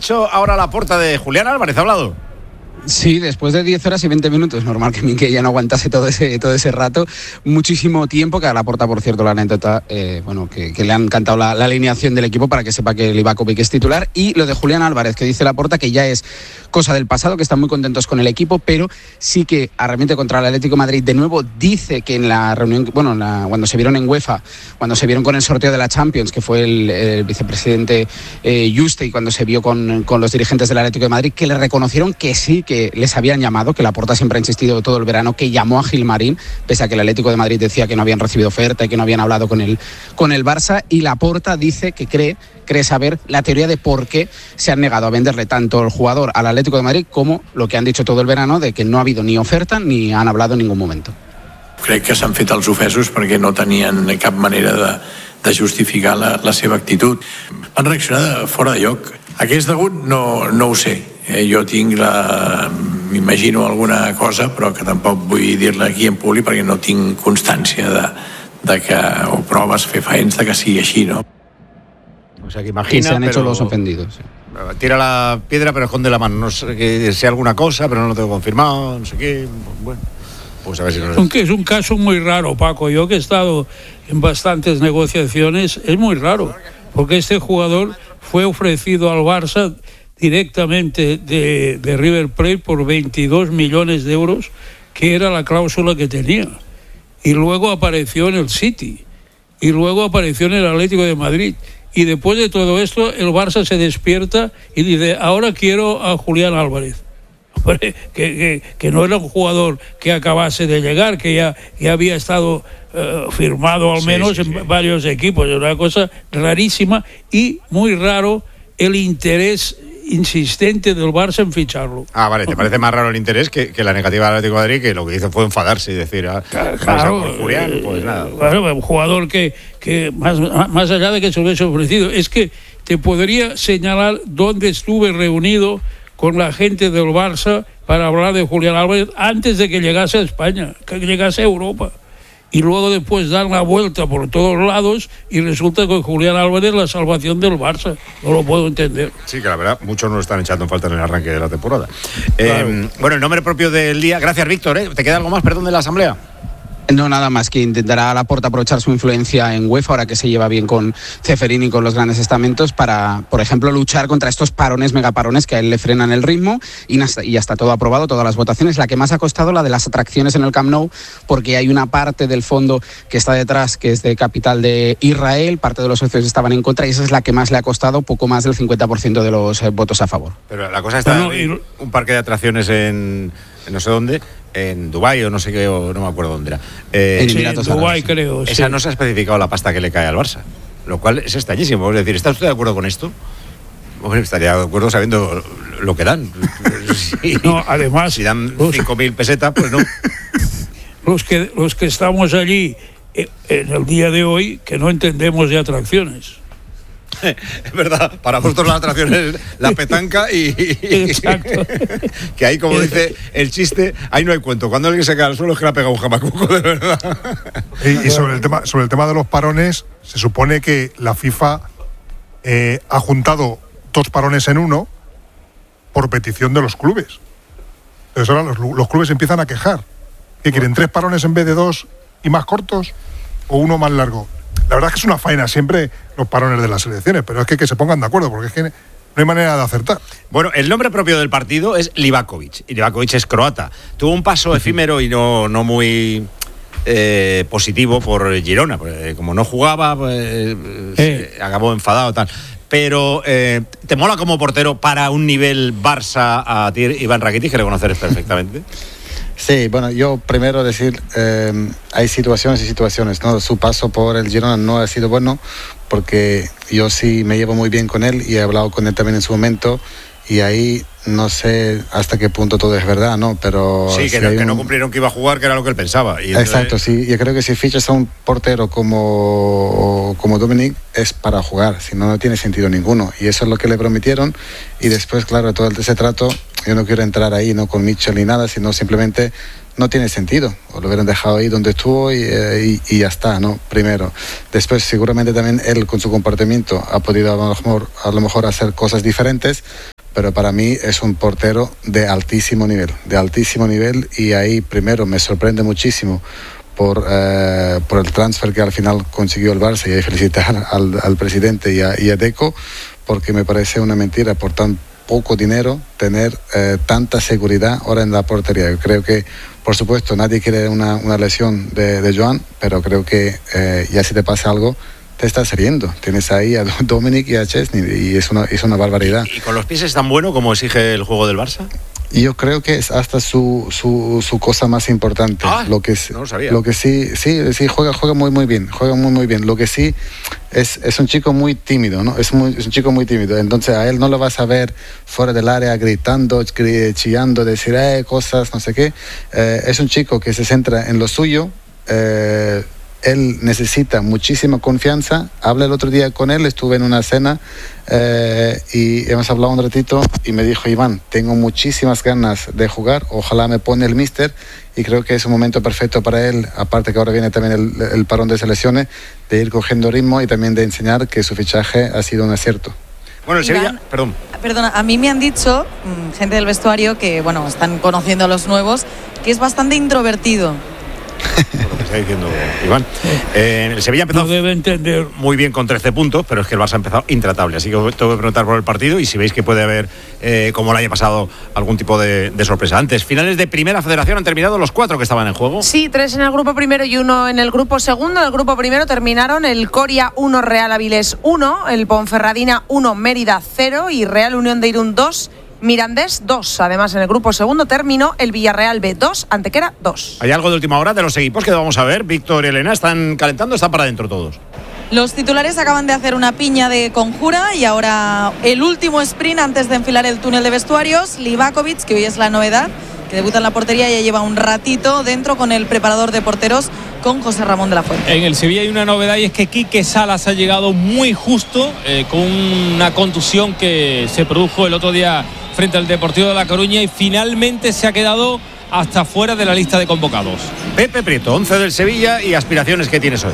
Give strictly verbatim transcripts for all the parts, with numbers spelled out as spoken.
Ahora la puerta de Julián Álvarez, ¿ha hablado? Sí, después de diez horas y veinte minutos, normal que Minque ya no aguantase todo ese todo ese rato, muchísimo tiempo, que a Laporta, por cierto, la anécdota, eh, bueno, que, que le han cantado la, la alineación del equipo para que sepa que Livakovic es titular, y lo de Julián Álvarez, que dice Laporta que ya es cosa del pasado, que están muy contentos con el equipo, pero sí que arremete contra el Atlético de Madrid de nuevo. Dice que en la reunión, bueno, en la, cuando se vieron en UEFA, cuando se vieron con el sorteo de la Champions, que fue el, el vicepresidente eh, Juste, y cuando se vio con, con los dirigentes del Atlético de Madrid, que le reconocieron que sí, que que les habían llamado, que Laporta siempre ha insistido todo el verano, que llamó a Gilmarín, pese a que el Atlético de Madrid decía que no habían recibido oferta y que no habían hablado con el, con el Barça, y Laporta dice que cree, cree saber la teoría de por qué se han negado a venderle tanto el jugador al Atlético de Madrid como lo que han dicho todo el verano, de que no ha habido ni oferta ni han hablado en ningún momento. Crec que s'han fet els ofesos perquè no tenien cap manera de, de justificar la, la seva actitud. Van reaccionar de fora de lloc. A què és degut? No, no ho sé. Eh, jo tinc la... m'imagino alguna cosa, però que tampoc vull dir-la aquí en públic perquè no tinc constància de, de que, o proves fefaents de que sigui així, ¿no? O sea, que imagina, que se han pero... hecho los ofendidos. Sí. Tira la piedra pero esconde la mano. No sé que sea alguna cosa, pero no lo tengo confirmado, no sé qué. Bueno, pues a ver si no... Aunque es un caso muy raro, Paco. Yo que he estado en bastantes negociaciones, es muy raro, porque este jugador fue ofrecido al Barça directamente de, de River Plate por veintidós millones de euros, que era la cláusula que tenía. Y luego apareció en el City. Y luego apareció en el Atlético de Madrid. Y después de todo esto, el Barça se despierta y dice, ahora quiero a Julián Álvarez. Que, que, que no era un jugador que acabase de llegar, que ya, ya había estado uh, firmado al menos sí, sí, sí. en varios equipos. Es una cosa rarísima y muy raro el interés insistente del Barça en ficharlo. Ah, vale, ¿te parece más raro el interés que, que la negativa del Atlético de Madrid, que lo que hizo fue enfadarse y decir, ah, claro, por Julián? Pues nada. Claro, un jugador que, que más, más allá de que se lo hubiese ofrecido, es que te podría señalar dónde estuve reunido con la gente del Barça para hablar de Julián Álvarez antes de que llegase a España, que llegase a Europa. Y luego después dan la vuelta por todos lados y resulta que Julián Álvarez es la salvación del Barça. No lo puedo entender. Sí, que la verdad, muchos no lo están echando en falta en el arranque de la temporada. Claro. Eh, bueno, el nombre propio del día. Gracias, Víctor. ¿eh? ¿Te queda algo más, perdón, de la asamblea? No, nada más, que intentará Laporta aprovechar su influencia en UEFA, ahora que se lleva bien con Ceferini y con los grandes estamentos, para, por ejemplo, luchar contra estos parones, megaparones, que a él le frenan el ritmo, y ya está todo aprobado, todas las votaciones. La que más ha costado, la de las atracciones en el Camp Nou, porque hay una parte del fondo que está detrás, que es de capital de Israel, parte de los socios estaban en contra, y esa es la que más le ha costado, poco más del cincuenta por ciento de los eh, votos a favor. Pero la cosa está en no, un parque de atracciones en, en no sé dónde, en Dubái o no sé qué, o no me acuerdo dónde era. Eh, en Emiratos Árabes. Dubái, creo. Esa sí. no se ha especificado la pasta que le cae al Barça, lo cual es extrañísimo. Es decir, ¿está usted de acuerdo con esto? Hombre, estaría de acuerdo sabiendo lo que dan. Sí. No, además, si dan cinco mil pesetas, pues no. Los que, los que estamos allí en el día de hoy, que no entendemos de atracciones. Es verdad, para vosotros la atracción es la petanca y, y exacto. Que ahí, como dice el chiste, ahí no hay cuento. Cuando alguien se cae al suelo es que le ha pegado un jamacuco, de verdad. Y, y sobre el tema, sobre el tema de los parones, se supone que la FIFA eh, ha juntado dos parones en uno por petición de los clubes. Entonces ahora los, los clubes empiezan a quejar. ¿Qué quieren? ¿Tres parones en vez de dos y más cortos? ¿O uno más largo? La verdad es que es una faena siempre los parones de las elecciones, pero es que, que se pongan de acuerdo, porque es que no hay manera de acertar. Bueno, el nombre propio del partido es Livakovic, y Livakovic es croata. Tuvo un paso efímero y no, no muy eh, positivo por Girona, porque como no jugaba, pues, eh. acabó enfadado tal. Pero eh, ¿te mola como portero para un nivel Barça a ti, Iván Rakitic, que le conoces perfectamente? Sí, bueno, yo primero decir, eh, hay situaciones y situaciones, ¿no? Su paso por el Girona no ha sido bueno, porque yo sí me llevo muy bien con él y he hablado con él también en su momento, y ahí no sé hasta qué punto todo es verdad, ¿no? Pero sí, que, si no, que un... no cumplieron que iba a jugar, que era lo que él pensaba. Y exacto, entonces... sí, yo creo que si fichas a un portero como, como Dominic es para jugar, si no, no tiene sentido ninguno, y eso es lo que le prometieron, y después, claro, todo ese trato, yo no quiero entrar ahí, no con Mitchell ni nada, sino simplemente no tiene sentido, o lo hubieran dejado ahí donde estuvo y, y, y ya está, ¿no? Primero. Después, seguramente también él con su comportamiento ha podido a lo mejor, a lo mejor hacer cosas diferentes, pero para mí es un portero de altísimo nivel, de altísimo nivel, y ahí primero me sorprende muchísimo por, eh, por el transfer que al final consiguió el Barça, y ahí felicitar al, al presidente y a, y a Deco, porque me parece una mentira por tan poco dinero tener eh, tanta seguridad ahora en la portería. Yo creo que, por supuesto, nadie quiere una, una lesión de, de Joan, pero creo que eh, ya si te pasa algo, te estás riendo. Tienes ahí a Dominic y a Chesney, y es una, es una barbaridad. ¿Y, y con los pies es tan bueno como exige el juego del Barça? Y yo creo que es hasta su, su, su cosa más importante. Ah, lo que es, no lo sabía. Lo que sí, sí, sí juega, juega muy muy bien, juega muy muy bien. Lo que sí es, es un chico muy tímido, ¿no? Es, muy, es un chico muy tímido. Entonces a él no lo vas a ver fuera del área gritando, chillando, decir eh, cosas, no sé qué. Eh, es un chico que se centra en lo suyo. Eh, Él necesita muchísima confianza. Hablé el otro día con él, estuve en una cena eh, y hemos hablado un ratito y me dijo: Iván, tengo muchísimas ganas de jugar, ojalá me pone el míster, y creo que es un momento perfecto para él, aparte que ahora viene también el, el parón de selecciones, de ir cogiendo ritmo y también de enseñar que su fichaje ha sido un acierto. Bueno, el Iván, Sevilla, perdón. Perdona, a mí me han dicho, gente del vestuario, que bueno, están conociendo a los nuevos, que es bastante introvertido. Lo que está diciendo Iván. Eh, el Sevilla empezó no debe entender. muy bien con trece puntos, pero es que el Barça ha empezado intratable. Así que os tengo que preguntar por el partido y si veis que puede haber, eh, como el año pasado, algún tipo de, de sorpresa. Antes, finales de Primera Federación, han terminado los cuatro que estaban en juego. Sí, tres en el grupo primero y uno en el grupo segundo. En el grupo primero terminaron el Coria uno, Real Avilés uno, el Ponferradina uno, Mérida cero y Real Unión de Irún dos, Mirandés dos. Además, en el grupo segundo terminó el Villarreal B dos, Antequera dos. ¿Hay algo de última hora de los equipos que vamos a ver? Víctor y Elena, ¿están calentando o están para adentro todos? Los titulares acaban de hacer una piña de conjura y ahora el último sprint antes de enfilar el túnel de vestuarios. Livakovic, que hoy es la novedad, que debuta en la portería, ya lleva un ratito dentro con el preparador de porteros, con José Ramón de la Fuente. En el Sevilla hay una novedad, y es que Quique Salas ha llegado muy justo, eh, con una contusión que se produjo el otro día frente al Deportivo de La Coruña, y finalmente se ha quedado hasta fuera de la lista de convocados. Pepe Prieto, once del Sevilla y aspiraciones que tienes hoy.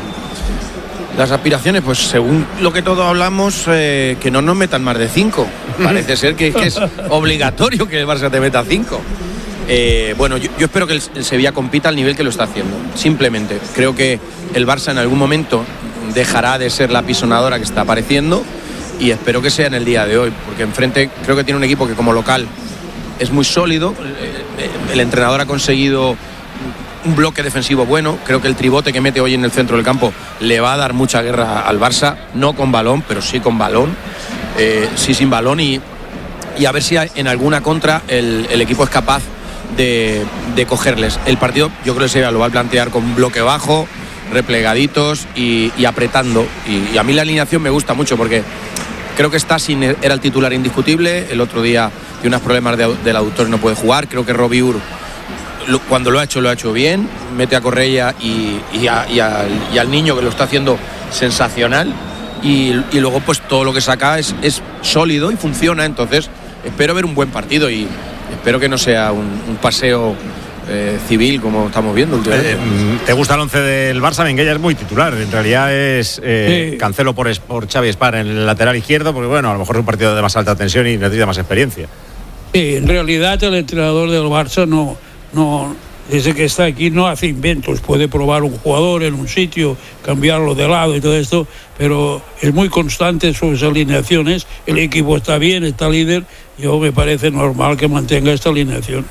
Las aspiraciones, pues según lo que todos hablamos, eh, que no nos metan más de cinco. Parece ser que, que es obligatorio que el Barça te meta cinco. Eh, bueno, yo, yo espero que el, el Sevilla compita al nivel que lo está haciendo. Simplemente, creo que el Barça en algún momento dejará de ser la pisonadora que está apareciendo, y espero que sea en el día de hoy, porque enfrente creo que tiene un equipo que como local es muy sólido. El entrenador ha conseguido un bloque defensivo bueno. Creo que el tribote que mete hoy en el centro del campo le va a dar mucha guerra al Barça, no con balón, pero sí con balón, eh, sí sin balón, y, y a ver si en alguna contra el, el equipo es capaz de, de cogerles. El partido yo creo que se lo va a plantear con un bloque bajo, replegaditos y, y apretando, y, y a mí la alineación me gusta mucho porque creo que Stasi era el titular indiscutible. El otro día tiene unos problemas de, del aductor y no puede jugar. Creo que Robbie Ur, lo, cuando lo ha hecho, lo ha hecho bien. Mete a Correia y, y, a, y, a, y al niño, que lo está haciendo sensacional. Y, y luego pues todo lo que saca es, es sólido y funciona. Entonces espero ver un buen partido y espero que no sea un, un paseo Eh, civil como estamos viendo últimamente. Eh, ¿Te gusta el once del Barça? Minguella es muy titular. En realidad es eh, sí. Cancelo por, por Xavi Espar en el lateral izquierdo, porque bueno, a lo mejor es un partido de más alta tensión y necesita más experiencia. Sí, en realidad el entrenador del Barça no, no, desde que está aquí no hace inventos. Puede probar un jugador en un sitio, cambiarlo de lado y todo esto, pero es muy constante en sus alineaciones. El equipo está bien, está líder. Yo me parece normal que mantenga esta alineación.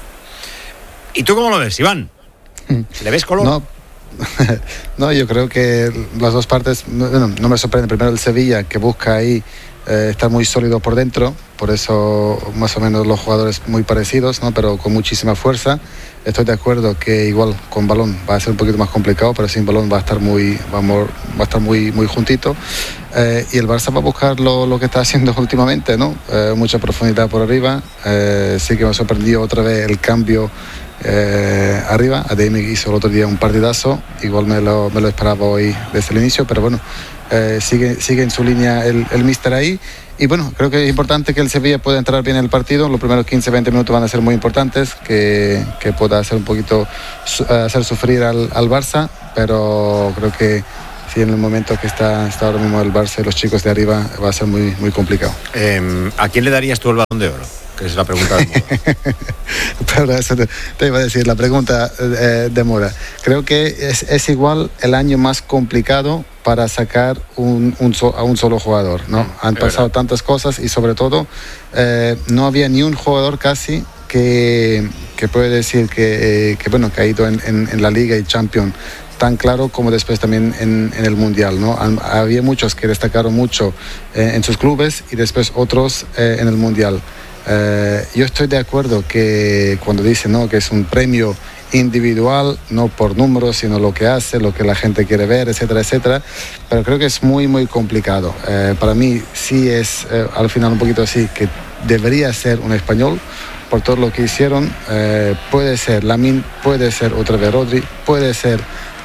¿Y tú cómo lo ves, Iván? ¿Le ves color? No, no, yo creo que las dos partes, no, no me sorprende. Primero el Sevilla, que busca ahí eh, estar muy sólido por dentro, por eso más o menos los jugadores muy parecidos, ¿no? Pero con muchísima fuerza. Estoy de acuerdo que igual con balón va a ser un poquito más complicado, pero sin balón va a estar muy, vamos, va a estar muy, muy juntito. Eh, y el Barça va a buscar lo, lo que está haciendo últimamente, ¿no? Eh, mucha profundidad por arriba. Eh, sí que me sorprendió otra vez el cambio Eh, arriba. Ademi hizo el otro día un partidazo, igual me lo, me lo esperaba hoy desde el inicio, pero bueno, eh, sigue, sigue en su línea el, el míster ahí, y bueno, creo que es importante que el Sevilla pueda entrar bien en el partido. Los primeros quince veinte minutos van a ser muy importantes, que, que pueda hacer un poquito hacer sufrir al, al Barça, pero creo que sí, en el momento que está, está ahora mismo el Barça y los chicos de arriba va a ser muy, muy complicado. Eh, ¿A quién le darías tú el Balón de Oro? Que es la pregunta de moda. Pero eso te, te iba a decir, la pregunta eh, de moda. Creo que es, es igual el año más complicado para sacar un, un so, a un solo jugador, ¿no? Mm, Han pasado verdad. tantas cosas y sobre todo eh, no había ni un jugador casi que, que puede decir que, eh, que, bueno, que ha ido en, en, en la Liga y Champions tan claro como después también en, en el Mundial, ¿no? Han, había muchos que destacaron mucho eh, en sus clubes y después otros eh, en el Mundial. Eh, yo estoy de acuerdo que cuando dicen, ¿no?, que es un premio individual, no por números, sino lo que hace, lo que la gente quiere ver, etcétera, etcétera, pero creo que es muy, muy complicado. Eh, para mí sí es eh, al final un poquito así, que debería ser un español por todo lo que hicieron. Eh, puede ser Lamine, puede ser otra vez Rodri, puede ser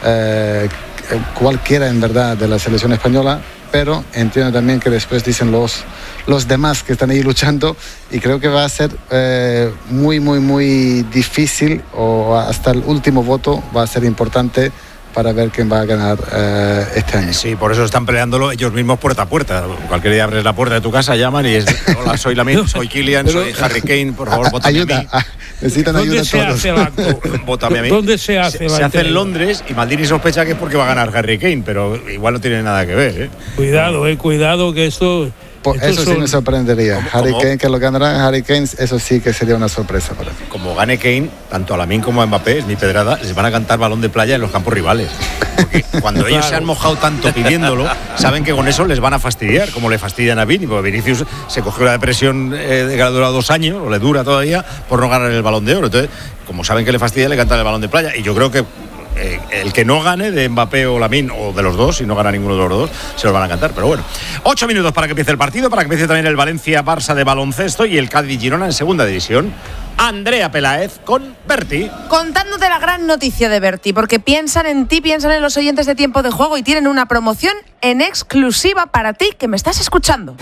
eh, cualquiera en verdad de la selección española, pero entiendo también que después dicen los, los demás que están ahí luchando y creo que va a ser eh, muy, muy, muy difícil o hasta el último voto va a ser importante para ver quién va a ganar eh, este año. Sí, por eso están peleándolo ellos mismos puerta a puerta. Cualquier día abres la puerta de tu casa, llaman y es, hola, soy Lamine, soy Kylian, Pero, soy Harry Kane, por favor, vótame ayuda, a mí. a, necesitan ¿Dónde ayuda se todos. hace el acto? Vótame a mí. ¿Dónde se hace? Se, la se hace en entrega? Londres y Maldini sospecha que es porque va a ganar Harry Kane, pero igual no tiene nada que ver, ¿eh? Cuidado, eh, cuidado que esto... Por estos eso sí son- me sorprendería. ¿Cómo- Harry cómo? Kane, que lo ganará Harry Kane, eso sí que sería una sorpresa para mí. Como gane Kane, tanto a Lamine como a Mbappé, es mi pedrada, les van a cantar balón de playa en los campos rivales. Porque cuando ellos Claro. se han mojado tanto pidiéndolo, saben que con eso les van a fastidiar, como le fastidian a Vini, porque Vinicius se cogió la depresión eh, de que ha durado dos años, o le dura todavía, por no ganar el balón de oro. Entonces, como saben que le fastidia, le cantan el balón de playa. Y yo creo que eh, el que no gane de Mbappé o Lamine, o de los dos, si no gana ninguno de los dos, se los van a cantar. Pero bueno, ocho minutos para que empiece el partido, para que empiece también el Valencia-Barça de baloncesto y el Cádiz-Girona en segunda división. Andrea Peláez con Berti. Contándote la gran noticia de Berti, porque piensan en ti, piensan en los oyentes de Tiempo de Juego y tienen una promoción en exclusiva para ti que me estás escuchando.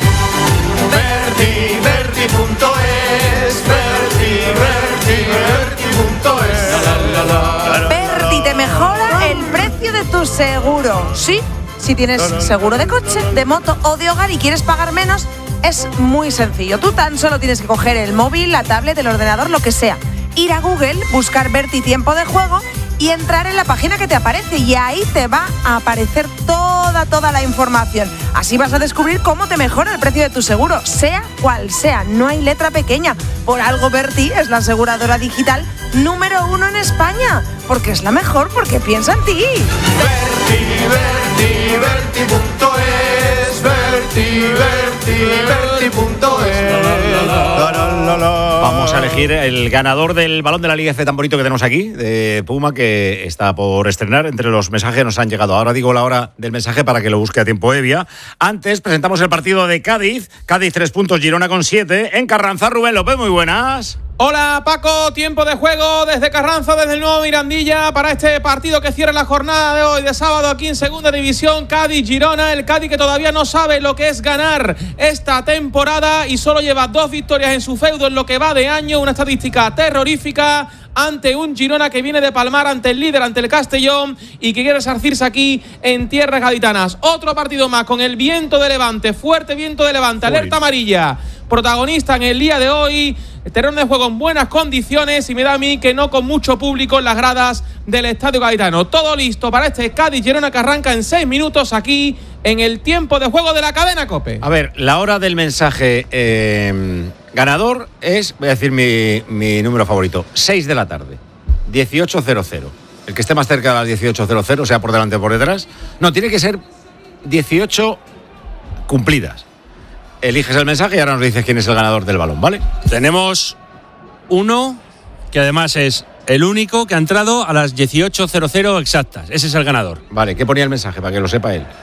Berti, Berti punto es, Berti, Berti, Berti punto es. Berti te mejora el precio de tu seguro. Sí, si tienes seguro de coche, de moto o de hogar y quieres pagar menos, es muy sencillo. Tú tan solo tienes que coger el móvil, la tablet, el ordenador, lo que sea, ir a Google, buscar Berti Tiempo de Juego y entrar en la página que te aparece y ahí te va a aparecer toda, toda la información. Así vas a descubrir cómo te mejora el precio de tu seguro, sea cual sea, no hay letra pequeña. Por algo Berti es la aseguradora digital número uno en España, porque es la mejor, porque piensa en ti. Berti, Berti, Berti punto es, Berti, Berti, Berti punto es. Vamos a elegir el ganador del balón de la Liga F tan bonito que tenemos aquí, de Puma, que está por estrenar. Entre los mensajes que nos han llegado. Ahora digo la hora del mensaje para que lo busque a tiempo Evia. Antes presentamos el partido de Cádiz. Cádiz tres puntos, Girona con siete. En Carranza, Rubén López, muy buenas. Hola Paco, tiempo de juego desde Carranza, desde el nuevo Mirandilla, para este partido que cierra la jornada de hoy de sábado aquí en Segunda División, Cádiz-Girona. El Cádiz que todavía no sabe lo que es ganar esta temporada y solo lleva dos victorias en su feudo en lo que va de año, una estadística terrorífica ante un Girona que viene de palmar ante el líder, ante el Castellón, y que quiere resarcirse aquí en tierras gaditanas. Otro partido más con el viento de levante, fuerte viento de levante, alerta amarilla, protagonista en el día de hoy. El terreno de juego en buenas condiciones y me da a mí que no con mucho público en las gradas del Estadio Gaditano. Todo listo para este Cádiz-Girona que arranca en seis minutos aquí en el tiempo de juego de la cadena COPE. A ver, la hora del mensaje eh, ganador es, voy a decir mi, mi número favorito, seis de la tarde, dieciocho cero cero. El que esté más cerca de las dieciocho cero cero, sea por delante o por detrás. No, tiene que ser dieciocho cumplidas. Eliges el mensaje y ahora nos dices quién es el ganador del balón, ¿vale? Tenemos uno que además es el único que ha entrado a las dieciocho cero cero exactas. Ese es el ganador. Vale, ¿qué ponía el mensaje para que lo sepa él?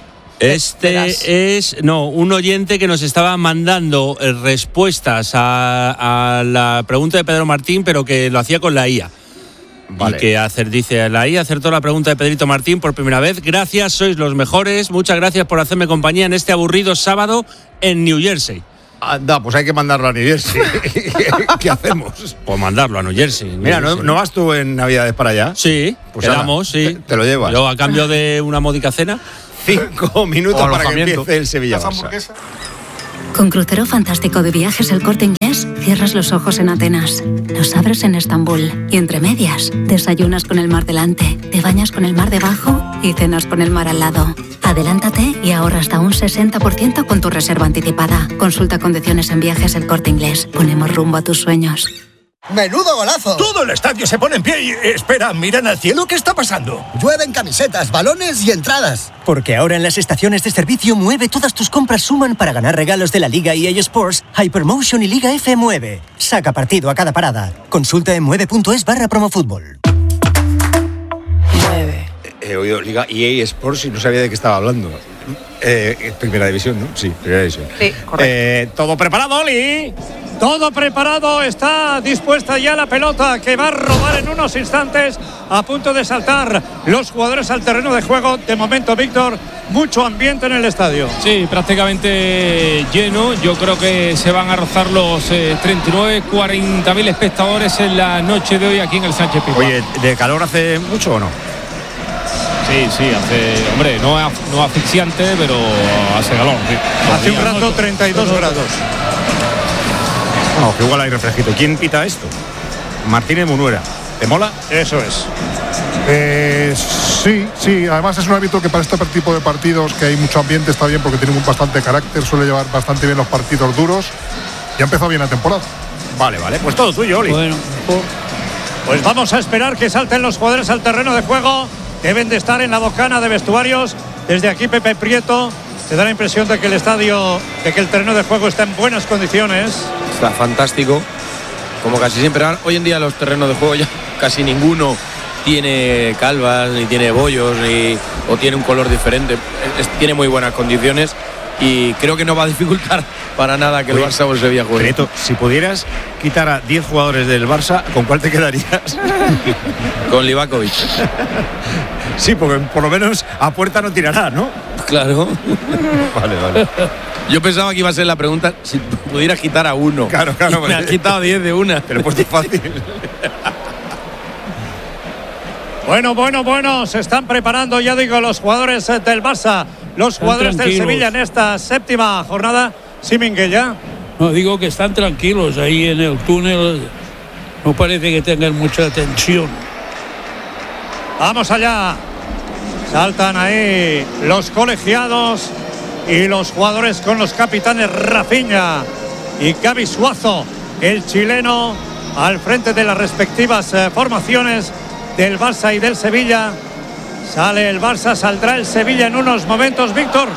Este es, no, un oyente que nos estaba mandando eh, respuestas a, a la pregunta de Pedro Martín, pero que lo hacía con la I A. Vale. Y que hacer, dice, la I A acertó la pregunta de Pedrito Martín por primera vez. Gracias, sois los mejores. Muchas gracias por hacerme compañía en este aburrido sábado en New Jersey. Anda, pues hay que mandarlo a New Jersey. ¿Qué hacemos? Pues mandarlo a New Jersey. Mira, ¿no, ¿no vas tú en Navidades para allá? Sí, pues quedamos, sí. Te, te lo llevas. Yo, a cambio de una módica cena. Cinco minutos para que empiece el Sevilla-Barça. Con Crucero Fantástico de Viajes El Corte Inglés, cierras los ojos en Atenas, los abres en Estambul y entre medias, desayunas con el mar delante, te bañas con el mar debajo y cenas con el mar al lado. Adelántate y ahorra hasta un sesenta por ciento con tu reserva anticipada. Consulta condiciones en Viajes El Corte Inglés. Ponemos rumbo a tus sueños. ¡Menudo golazo! Todo el estadio se pone en pie y... Espera, miran al cielo, ¿qué está pasando? Llueven camisetas, balones y entradas. Porque ahora en las estaciones de servicio Mueve todas tus compras suman para ganar regalos de la Liga E A Sports, Hypermotion y Liga F Mueve. Saca partido a cada parada. Consulta en mueve.es barra promofútbol. He oído Liga E A Sports y no sabía de qué estaba hablando. Eh, primera división, ¿no? Sí, primera división. Sí, correcto. Eh, ¿Todo preparado, Oli? Todo preparado, está dispuesta ya la pelota que va a rodar en unos instantes, a punto de saltar los jugadores al terreno de juego. De momento, Víctor, mucho ambiente en el estadio. Sí, prácticamente lleno. Yo creo que se van a rozar los eh, treinta y nueve, cuarenta mil espectadores en la noche de hoy aquí en el Sánchez Pizjuán. Oye, ¿de calor hace mucho o no? Sí, sí, hace, hombre, no, no asfixiante, pero hace calor. Sí. Hace un rato treinta y dos grados. No, que igual hay refresquito. ¿Quién pita esto? Martínez Munuera. ¿Te mola? Eso es. Eh, sí, sí. Además es un hábito que para este tipo de partidos que hay mucho ambiente está bien porque tiene un bastante carácter, suele llevar bastante bien los partidos duros y ha empezado bien la temporada. Vale, vale. Pues todo tuyo, Oli. Bueno, pues vamos a esperar que salten los jugadores al terreno de juego. Deben de estar en la docana de vestuarios. Desde aquí Pepe Prieto te da la impresión de que el estadio, de que el terreno de juego está en buenas condiciones. Está fantástico, como casi siempre. Hoy en día los terrenos de juego ya casi ninguno tiene calvas, ni tiene bollos, ni, o tiene un color diferente. Es, tiene muy buenas condiciones y creo que no va a dificultar para nada que Oye, el Barça o el Sevilla juegue. Prieto, si pudieras quitar a diez jugadores del Barça, ¿con cuál te quedarías? Con Livakovic. Sí, porque por lo menos a puerta no tirará, ¿no? Claro. Vale, vale. Yo pensaba que iba a ser la pregunta si pudieras quitar a uno. Claro, claro. Me has quitado diez de una. Pero pues es fácil. Bueno, bueno, bueno. Se están preparando, ya digo, los jugadores del Barça. Los jugadores del Sevilla en esta séptima jornada. Sí, Minguella. No, digo que están tranquilos ahí en el túnel. No parece que tengan mucha tensión. Vamos allá. Saltan ahí los colegiados y los jugadores con los capitanes Rafinha y Gavi Suazo, el chileno, al frente de las respectivas eh, formaciones del Barça y del Sevilla. Sale el Barça, saldrá el Sevilla en unos momentos, Víctor.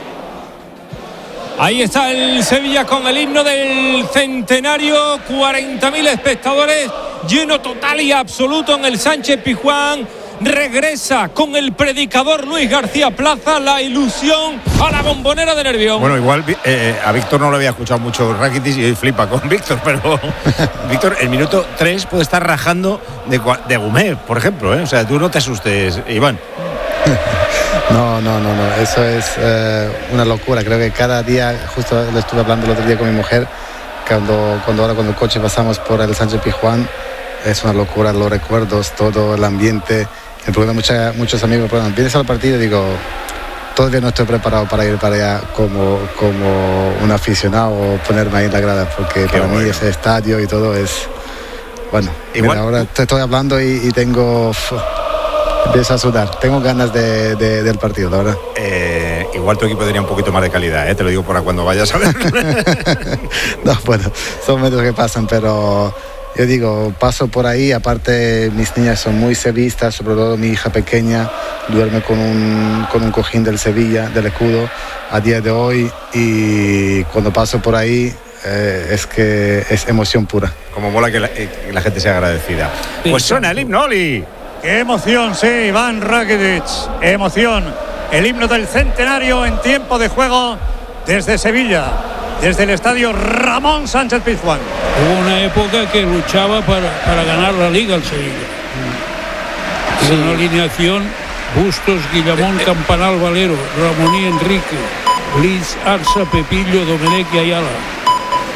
Ahí está el Sevilla con el himno del centenario, cuarenta mil espectadores, lleno total y absoluto en el Sánchez Pizjuán. Regresa con el predicador Luis García Plaza la ilusión a la Bombonera de Nervión. Bueno, igual eh, a Víctor no lo había escuchado mucho Rakitic y hoy flipa con Víctor, pero Víctor, el minuto tres puede estar rajando de, de Gumet, por ejemplo, ¿eh? O sea, tú no te asustes, Iván. No, no, no, no, eso es eh, una locura. Creo que cada día, justo lo estuve hablando el otro día con mi mujer, cuando, cuando ahora cuando el coche pasamos por el Sánchez Pizjuán, es una locura, los recuerdos, todo el ambiente. Me preguntan mucha, muchos amigos, ¿vienes al partido? Y digo, todavía no estoy preparado para ir para allá como, como un aficionado o ponerme ahí en la grada, porque Qué para bueno. mí ese estadio y todo es... Bueno, igual, mira, ahora te estoy hablando y, y tengo... Uf, empiezo a sudar. Tengo ganas de, de, del partido, la verdad. Eh, igual tu equipo tenía un poquito más de calidad, ¿eh? Te lo digo para cuando vayas a ver. No, bueno, son momentos que pasan, pero... Yo digo, paso por ahí, aparte mis niñas son muy sevillistas, sobre todo mi hija pequeña duerme con un, con un cojín del Sevilla, del escudo, a día de hoy, y cuando paso por ahí eh, es que es emoción pura. Como mola que la, eh, que la gente sea agradecida. Pues suena el himno, Oli. ¡Qué emoción, sí, Iván Rakitic! ¡Emoción! El himno del centenario en tiempo de juego desde Sevilla, desde el estadio Ramón Sánchez Pizjuán. Hubo una época que luchaba para, para ganar la Liga al Sevilla. Sí. Una alineación: Bustos, Guillamón, Campanal, Valero, Ramoní, Enrique, Liz, Arza, Pepillo, Domenech y Ayala.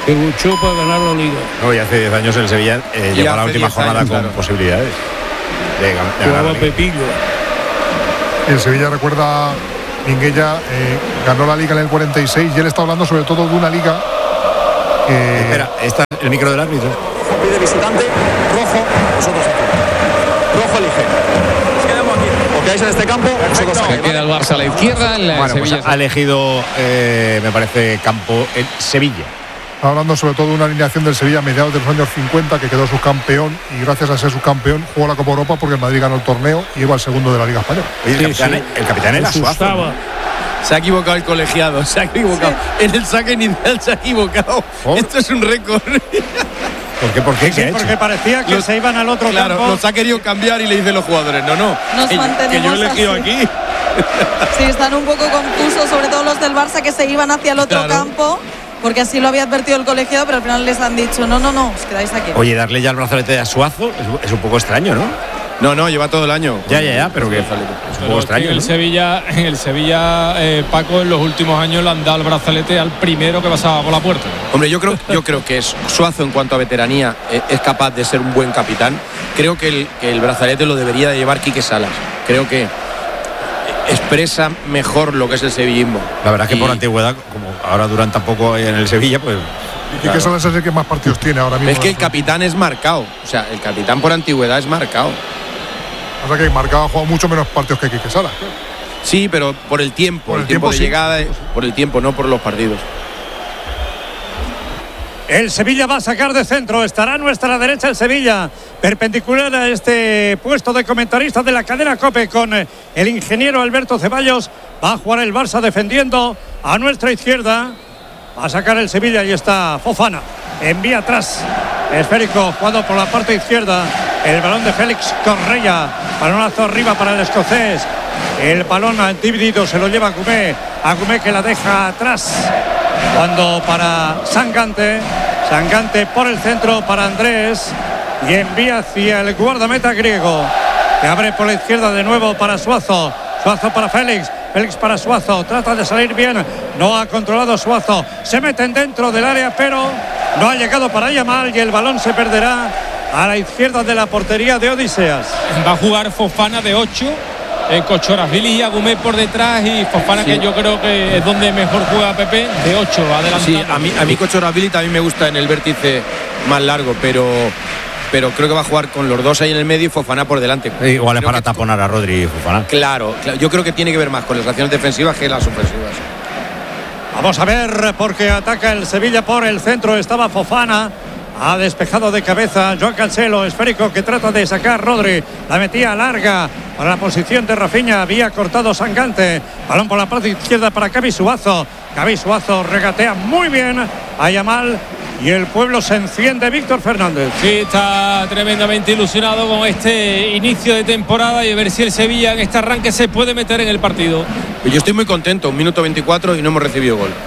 que luchó para ganar la Liga. No, y hace diez años el Sevilla eh, llegó a la última jornada años, con claro. posibilidades de, de ganar. Pepillo. El Sevilla, recuerda Minguella, eh, ganó la Liga en el cuarenta y seis y él está hablando sobre todo de una Liga. Eh, Espera, está el micro del árbitro. Pide visitante, rojo, nosotros aquí. Rojo ligero. Nos quedamos aquí. Porque en este campo, nosotros aquí. Queda el Barça a la izquierda. El bueno, Sevilla pues ha elegido, eh, me parece, campo el Sevilla. Está hablando sobre todo de una alineación del Sevilla a mediados de los años cincuenta, que quedó subcampeón y gracias a ser subcampeón jugó la Copa Europa porque el Madrid ganó el torneo y iba al segundo de la Liga Española. Oye, el, sí, capitán, sí. el capitán era Suazo. ¿No? Se ha equivocado el colegiado, se ha equivocado. Sí. En el saque inicial se ha equivocado. ¿Oh? Esto es un récord. ¿Por qué? ¿Por qué? Sí, ¿Qué porque hecho? parecía que los, se iban al otro claro, campo. Los ha querido cambiar y le dicen los jugadores, no, no. Nos que, que yo he elegido así. aquí. Sí, están un poco confusos, sobre todo los del Barça que se iban hacia el otro claro. campo. Porque así lo había advertido el colegiado, pero al final les han dicho, no, no, no, os quedáis aquí. Oye, darle ya el brazalete a Suazo es, es un poco extraño, ¿no? No, no, lleva todo el año. Ya, ya, ya, pero que es un pero poco extraño. En el ¿no? Sevilla, en el Sevilla eh, Paco, en los últimos años le han dado el brazalete al primero que pasaba por la puerta. Hombre, yo creo, yo creo que es Suazo en cuanto a veteranía eh, es capaz de ser un buen capitán. Creo que el, que el brazalete lo debería de llevar Quique Salas. Creo que expresa mejor lo que es el sevillismo. La verdad es que y... por antigüedad, como ahora duran tampoco en el Sevilla, pues... Y Quique Salas es el que más partidos tiene ahora mismo. Es que el capitán es marcado. O sea, el capitán por antigüedad es marcado. O sea que marcado ha jugado mucho menos partidos que Quique Salas. Sí, pero por el tiempo. Por el, el tiempo, tiempo de sí. llegada, por el tiempo, no por los partidos. El Sevilla va a sacar de centro, estará a nuestra derecha el Sevilla, perpendicular a este puesto de comentarista de la cadena COPE con el ingeniero Alberto Ceballos. Va a jugar el Barça defendiendo a nuestra izquierda, va a sacar el Sevilla y está Fofana, envía atrás, esférico, jugado por la parte izquierda, el balón de Félix Correia, balonazo arriba para el escocés, el balón dividido se lo lleva a Agumé, Agumé que la deja atrás. Cuando para Sangante, Sangante por el centro para Andrés y envía hacia el guardameta griego, que abre por la izquierda de nuevo para Suazo, Suazo para Félix, Félix para Suazo, trata de salir bien, no ha controlado Suazo, se meten dentro del área pero no ha llegado para Yamal y el balón se perderá a la izquierda de la portería de Odiseas. Va a jugar Fofana de ocho. Eh, Cochorazvili y Agumé por detrás y Fofana, sí. que yo creo que es donde mejor juega Pepe, de ocho adelantado. Sí, a mí, a mí Cochorazvili también me gusta en el vértice más largo, pero pero creo que va a jugar con los dos ahí en el medio y Fofana por delante. Igual es para taponar a Rodri y Fofana. Claro, claro, yo creo que tiene que ver más con las acciones defensivas que las ofensivas. Vamos a ver, porque ataca el Sevilla por el centro, estaba Fofana. Ha despejado de cabeza Joan Cancelo, esférico que trata de sacar Rodri, la metía larga para la posición de Rafinha, había cortado Sangante, balón por la parte izquierda para Cavi Suazo, Cavi Suazo regatea muy bien a Yamal y el pueblo se enciende. Víctor Fernández. Sí, está tremendamente ilusionado con este inicio de temporada y a ver si el Sevilla en este arranque se puede meter en el partido. Yo estoy muy contento, un minuto veinticuatro y no hemos recibido gol.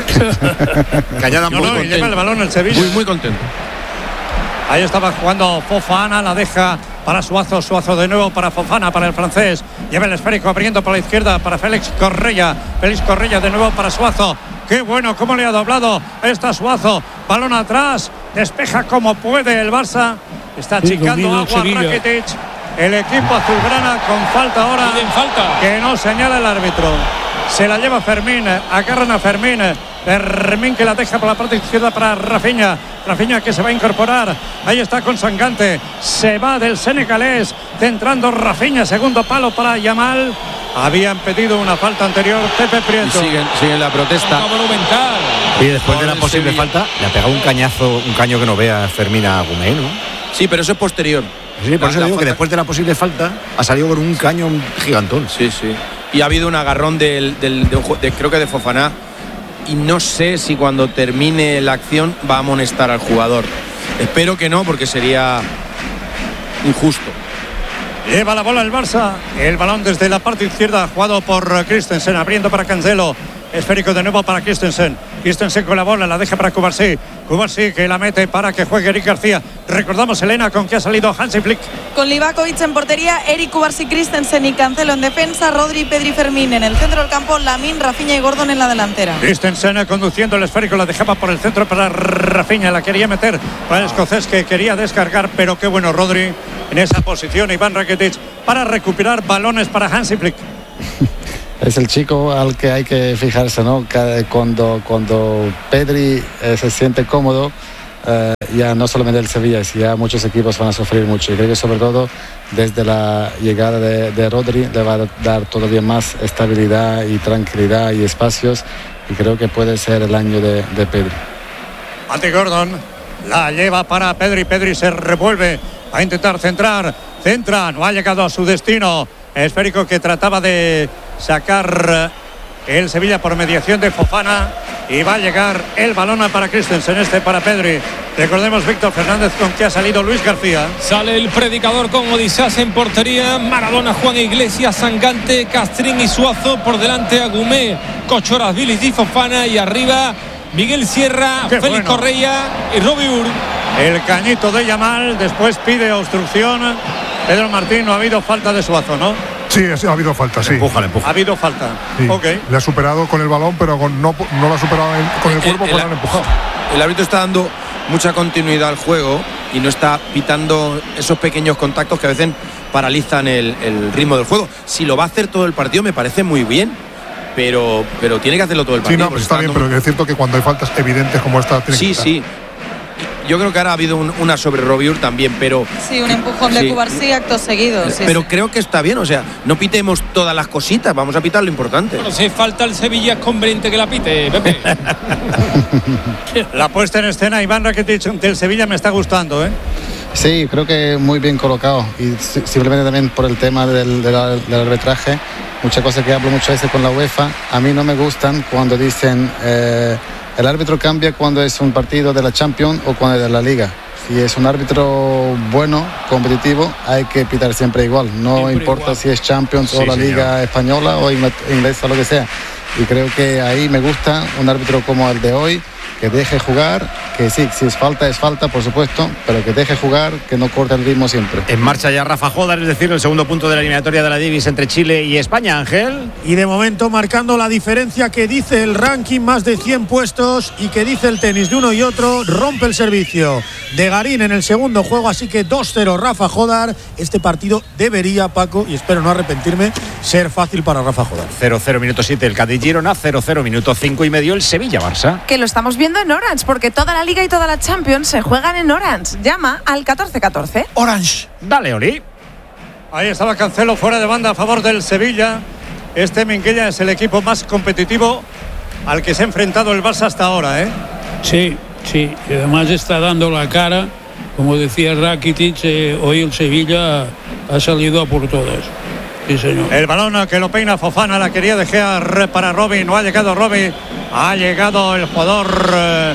Cañada no, muy no, y lleva el balón el Sevilla. Muy, muy contento. Ahí estaba jugando Fofana, la deja para Suazo, Suazo de nuevo para Fofana, para el francés. Lleva el esférico abriendo por la izquierda para Félix Correia. Félix Correia de nuevo para Suazo. Qué bueno, cómo le ha doblado esta Suazo. Balón atrás, despeja como puede el Barça. Está achicando agua Rakitic. El equipo azulgrana con falta ahora. Falta. Que no señala el árbitro. Se la lleva Fermín, agarran a Fermín. Fermín que la deja por la parte izquierda para Rafinha. Rafinha que se va a incorporar. Ahí está con Sangante. Se va del senegalés. Centrando Rafinha. Segundo palo para Yamal. Habían pedido una falta anterior. Pepe Prieto. Y siguen, siguen la protesta. Y después de la posible Sevilla. falta, le ha pegado un cañazo, un caño que no vea Fermín a Agumé, ¿no? Sí, pero eso es posterior. Sí, por la, eso la digo falta... que después de la posible falta ha salido con un caño gigantón. Sí, sí. Y ha habido un agarrón del, del, de, de, creo que de Fofana. Y no sé si cuando termine la acción va a amonestar al jugador. Espero que no, porque sería injusto. Lleva la bola el Barça. El balón desde la parte izquierda, jugado por Christensen, abriendo para Cancelo. Esférico de nuevo para Christensen. Christensen con la bola, la deja para Cubarsí. Cubarsí que la mete para que juegue Eric García. Recordamos, Elena, con que ha salido Hansi Flick. Con Livakovic en portería, Eric, Cubarsí, Christensen y Cancelo en defensa, Rodri, Pedri, Fermín en el centro del campo, Lamine, Rafinha y Gordon en la delantera. Christensen conduciendo el esférico, la dejaba por el centro para Rafinha, la quería meter para el escocés que quería descargar, pero qué bueno Rodri en esa posición. Iván Rakitic para recuperar balones para Hansi Flick. Es el chico al que hay que fijarse, ¿no? Cuando, cuando Pedri eh, se siente cómodo, eh, ya no solamente el Sevilla, si ya muchos equipos van a sufrir mucho. Y creo que sobre todo desde la llegada de, de Rodri le va a dar todavía más estabilidad y tranquilidad y espacios. Y creo que puede ser el año de, de Pedri. Ante Gordon, la lleva para Pedri. Pedri se revuelve a intentar centrar. Centra, no ha llegado a su destino. Esférico que trataba de sacar el Sevilla por mediación de Fofana, y va a llegar el balón para Christensen, este para Pedri. Recordemos, Víctor Fernández, con que ha salido Luis García. Sale el predicador con Odisás en portería, Maradona, Juan Iglesias, Sangante, Castrín y Suazo. Por delante Agumé, Cochoras, Vilis y Fofana, y arriba Miguel Sierra, Qué Félix bueno. Correia y Robbie Ur. El cañito de Yamal, después pide obstrucción. Pedro Martín, no ha habido falta de Suazo, ¿no? Sí, ha habido falta, sí. Empuja, empuja. Ha habido falta. Sí. Ok. Le ha superado con el balón, pero con, no, no lo ha superado en- con el cuerpo, El- pues el- lo han empujado. El árbitro está dando mucha continuidad al juego y no está pitando esos pequeños contactos que a veces paralizan el, el ritmo del juego. Si lo va a hacer todo el partido me parece muy bien, pero, pero tiene que hacerlo todo el Sí, partido. no, pues está bien, pero es cierto que cuando hay faltas evidentes como esta, tiene Sí, que sí. Yo creo que ahora ha habido un- una sobre Robiur también, pero Sí, un empujón de Sí. Cubarsí acto seguido. Sí, pero sí. creo que está bien. O sea, no pitemos todas las cositas, vamos a pitar lo importante. Bueno, si falta el Sevilla es conveniente que la pite, Pepe. La puesta en escena, Iván Rakitic del Sevilla, me está gustando, ¿eh? Sí, creo que muy bien colocado, y si- simplemente también por el tema del, del, del arbitraje, muchas cosas que hablo muchas veces con la UEFA, a mí no me gustan cuando dicen eh, el árbitro cambia cuando es un partido de la Champions o cuando es de la Liga. Si es un árbitro bueno, competitivo, hay que pitar siempre igual, no Siempre importa igual. si es Champions o Sí, la señor. Liga española o ingl- inglesa o lo que sea. Y creo que ahí me gusta un árbitro como el de hoy, que deje jugar, que sí, si es falta, es falta, por supuesto, pero que deje jugar, que no corte el ritmo siempre. En marcha ya Rafa Jodar, es decir, el segundo punto de la eliminatoria de la Davis entre Chile y España, Ángel. Y de momento marcando la diferencia que dice el ranking, más de cien puestos, y que dice el tenis de uno y otro, rompe el servicio de Garín en el segundo juego, así que dos cero Rafa Jodar. Este partido debería, Paco, y espero no arrepentirme, ser fácil para Rafa Jodar. cero cero minuto siete el Cádiz Girona, cero cero minuto cinco y medio el Sevilla Barça. Que lo estamos viendo en Orange, porque toda la Liga y toda la Champions se juegan en Orange. Llama al catorce catorce. Orange. Dale, Oli. Ahí estaba Cancelo fuera de banda a favor del Sevilla. Este Minguella es el equipo más competitivo al que se ha enfrentado el Barça hasta ahora, ¿eh? Sí, sí. Y además está dando la cara. Como decía Rakitic, eh, hoy el Sevilla ha salido a por todas. Sí, señor. El balón que lo peina Fofana, la quería dejar para Robin, no ha llegado Robin, ha llegado el jugador eh,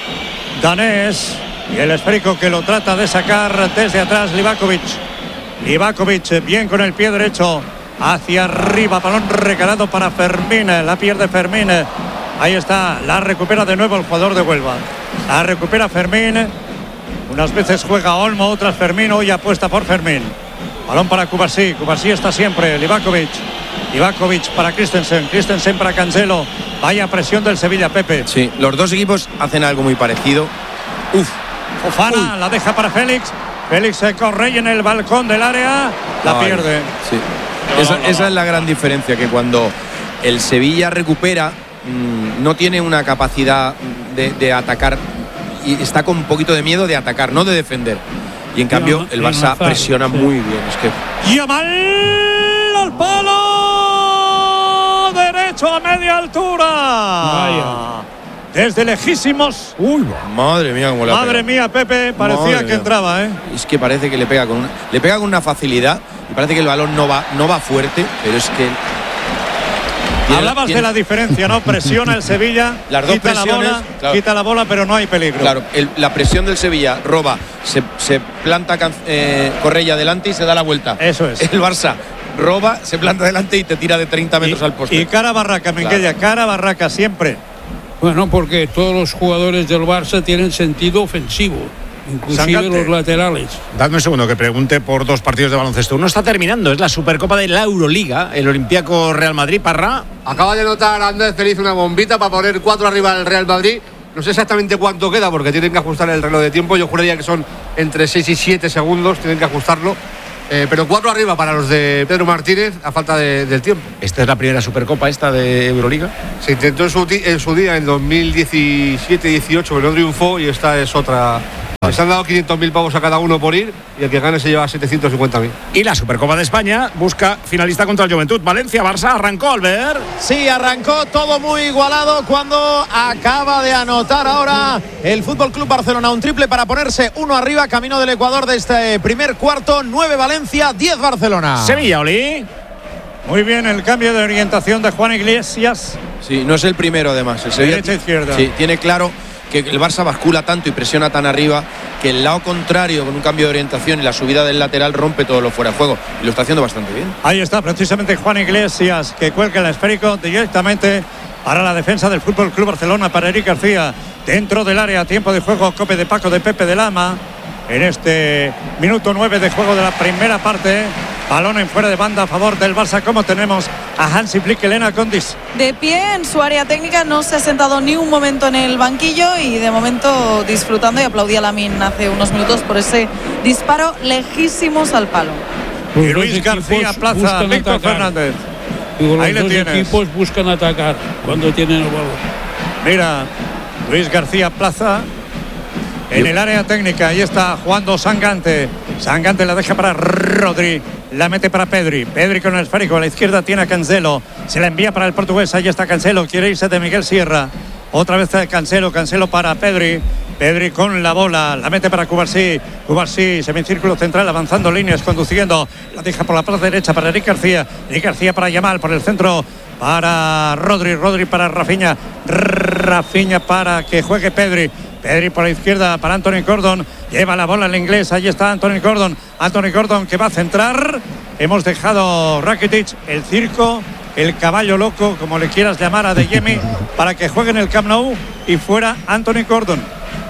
danés, y el esférico que lo trata de sacar desde atrás, Livakovic. Livakovic bien con el pie derecho hacia arriba, balón recalado para Fermín, la pierde Fermín, ahí está, la recupera de nuevo el jugador de Huelva, la recupera Fermín, unas veces juega Olmo, otras Fermín, hoy apuesta por Fermín. Balón para Cubarsí, Cubarsí está siempre, Livakovic, Livakovic para Christensen, Christensen para Cancelo, vaya presión del Sevilla, Pepe. Sí, los dos equipos hacen algo muy parecido. Uf. Fofana Uy. la deja para Félix, Félix se corre en el balcón del área, la Ay, pierde. Sí. No, esa, no, esa no. es la gran diferencia, que cuando el Sevilla recupera, mmm, no tiene una capacidad de, de atacar, y está con un poquito de miedo de atacar, no de defender. Y en cambio ama- el y Barça avanzar, presiona sí. muy bien. Es que Yamal al palo derecho a media altura. Vaya. Desde lejísimos. Uy, madre mía, cómo le ha Madre pegado. mía, Pepe, parecía Madre que mía. entraba, ¿eh? Es que parece que le pega con una, le pega con una facilidad y parece que el balón no va, no va fuerte, pero es que tiene- Hablabas tiene- de la diferencia, ¿no? Presiona el Sevilla, Las dos quita la presiones, bola, claro. quita la bola, pero no hay peligro. Claro, el- la presión del Sevilla roba, se, se planta Can- eh, Correia adelante y se da la vuelta. Eso es. El Barça roba, se planta adelante y te tira de treinta metros al poste. Y cara barraca, Minguella, cara barraca siempre. Bueno, porque todos los jugadores del Barça tienen sentido ofensivo, inclusive Sangante. los laterales. Dadme un segundo que pregunte por dos partidos de baloncesto. Uno está terminando, es la Supercopa de la Euroliga, el Olympiacos Real Madrid. Parra. Acaba de notar Andrés Feliz una bombita para poner cuatro arriba al Real Madrid. No sé exactamente cuánto queda porque tienen que ajustar el reloj de tiempo. Yo juraría que son entre seis y siete segundos, tienen que ajustarlo. Eh, pero cuatro arriba para los de Pedro Martínez a falta de, del tiempo. ¿Esta es la primera Supercopa esta de Euroliga? Se intentó en su, en su día, en dos mil diecisiete dieciocho, pero no triunfó y esta es otra. Les han dado quinientos mil pavos a cada uno por ir y el que gane se lleva setecientos cincuenta mil. Y la Supercopa de España busca finalista contra el Juventud. Valencia, Barça, arrancó Albert. Sí, arrancó todo muy igualado cuando acaba de anotar ahora el Fútbol Club Barcelona un triple para ponerse uno arriba, camino del Ecuador de este primer cuarto. Nueve Valencia, diez Barcelona. Sevilla, Oli. Muy bien el cambio de orientación de Juan Iglesias. Sí, no es el primero además. El Sevilla, derecha izquierda. Sí, tiene claro que el Barça bascula tanto y presiona tan arriba que el lado contrario, con un cambio de orientación y la subida del lateral, rompe todo lo fuera de juego. Y lo está haciendo bastante bien. Ahí está precisamente Juan Iglesias, que cuelga el esférico directamente para la defensa del Fútbol Club Barcelona, para Eric García. Dentro del área, tiempo de juego, cope de Paco de Pepe de Lama. En este minuto nueve de juego de la primera parte. Balón en fuera de banda a favor del Barça. Como tenemos a Hansi Flick, Elena Condis. De pie en su área técnica, no se ha sentado ni un momento en el banquillo y de momento disfrutando, y aplaudía a Lamin hace unos minutos por ese disparo lejísimos al palo. Y Luis García Plaza, Víctor Fernández. Digo, los Ahí le dos tienes. equipos buscan atacar cuando tienen el balón. Mira, Luis García Plaza en el área técnica. Ahí está jugando Sangante. Sangante la deja para Rodri. La mete para Pedri. Pedri con el esférico. A la izquierda tiene a Cancelo. Se la envía para el portugués. Ahí está Cancelo. Quiere irse de Miguel Sierra. Otra vez Cancelo. Cancelo para Pedri. Pedri con la bola. La mete para Cubarsí. Cubarsí, semicírculo central, avanzando líneas, conduciendo. La deja por la plaza derecha para Eric García. Eric García para Yamal. Por el centro para Rodri. Rodri para Rafinha. Rafinha para que juegue Pedri. Pedri por la izquierda para Anthony Gordon. Lleva la bola el inglés. Ahí está Anthony Gordon. Anthony Gordon que va a centrar. Hemos dejado Rakitic, el circo, el caballo loco, como le quieras llamar a De Jemi, para que juegue en el Camp Nou y fuera Anthony Gordon.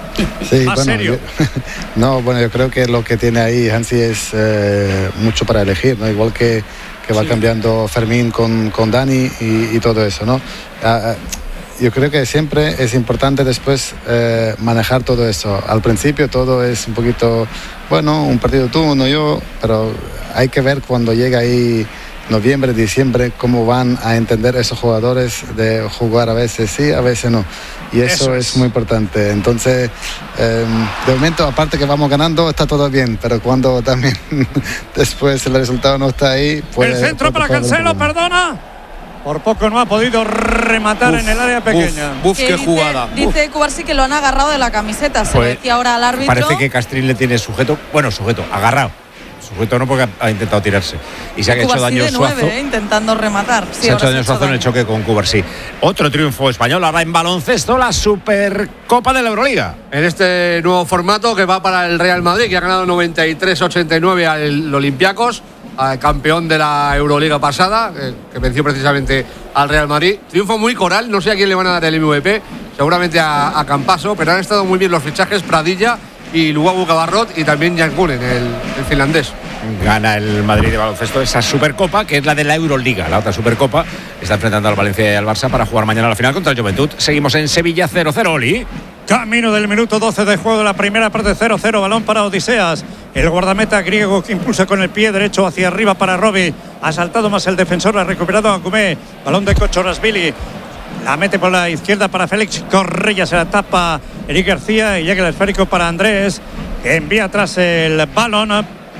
Sí, Más bueno, serio. yo- no, bueno, yo creo que lo que tiene ahí Hansi es eh, mucho para elegir, ¿no? Igual que, que va Sí. cambiando Fermín con, con Dani y, y todo eso, ¿no? Ah, ah, yo creo que siempre es importante después eh, manejar todo eso. Al principio todo es un poquito, bueno, un partido tú, uno yo, pero hay que ver cuando llega ahí noviembre, diciembre, cómo van a entender esos jugadores de jugar a veces sí, a veces no. Y eso, Eso es. es. muy importante. Entonces, eh, de momento, aparte que vamos ganando, está todo bien, pero cuando también después el resultado no está ahí, pues... el centro para Cancelo, perdona. Por poco no ha podido rematar Uf, en el área pequeña. Uf, uf, Que qué dice- jugada. Dice Cubarsí que lo han agarrado de la camiseta. Se lo Pues, decía ahora al árbitro. Parece que Castrín le tiene sujeto, bueno, sujeto, agarrado. Sujeto no porque ha, ha intentado tirarse. Y se ha hecho Cubarsí daño de nueve, Suazo. eh, intentando rematar. Sí, Se ha ahora hecho daño Suazo en el choque con Cubarsí. Otro triunfo español ahora en baloncesto, la Supercopa de la Euroliga. En este nuevo formato que va para el Real Madrid, que ha ganado noventa y tres ochenta y nueve al Olympiacos, al campeón de la Euroliga pasada, eh, que venció precisamente al Real Madrid. Triunfo muy coral, no sé a quién le van a dar el M V P, seguramente a, a Campaso, pero han estado muy bien los fichajes, Pradilla y Luagu Gabarrot y también Jan Kunen, el, el finlandés. Gana el Madrid de baloncesto esa Supercopa, que es la de la Euroliga. La otra Supercopa está enfrentando al Valencia y al Barça para jugar mañana la final contra el Juventud. Seguimos en Sevilla cero cero, Oli. Camino del minuto doce de juego de la primera parte, cero cero, balón para Odiseas. El guardameta griego que impulsa con el pie derecho hacia arriba para Robi. Ha saltado más el defensor, ha recuperado a Cumé. Balón de Kochorasvili. La mete por la izquierda para Félix Correia, se la tapa Eric García y llega el esférico para Andrés, que envía atrás el balón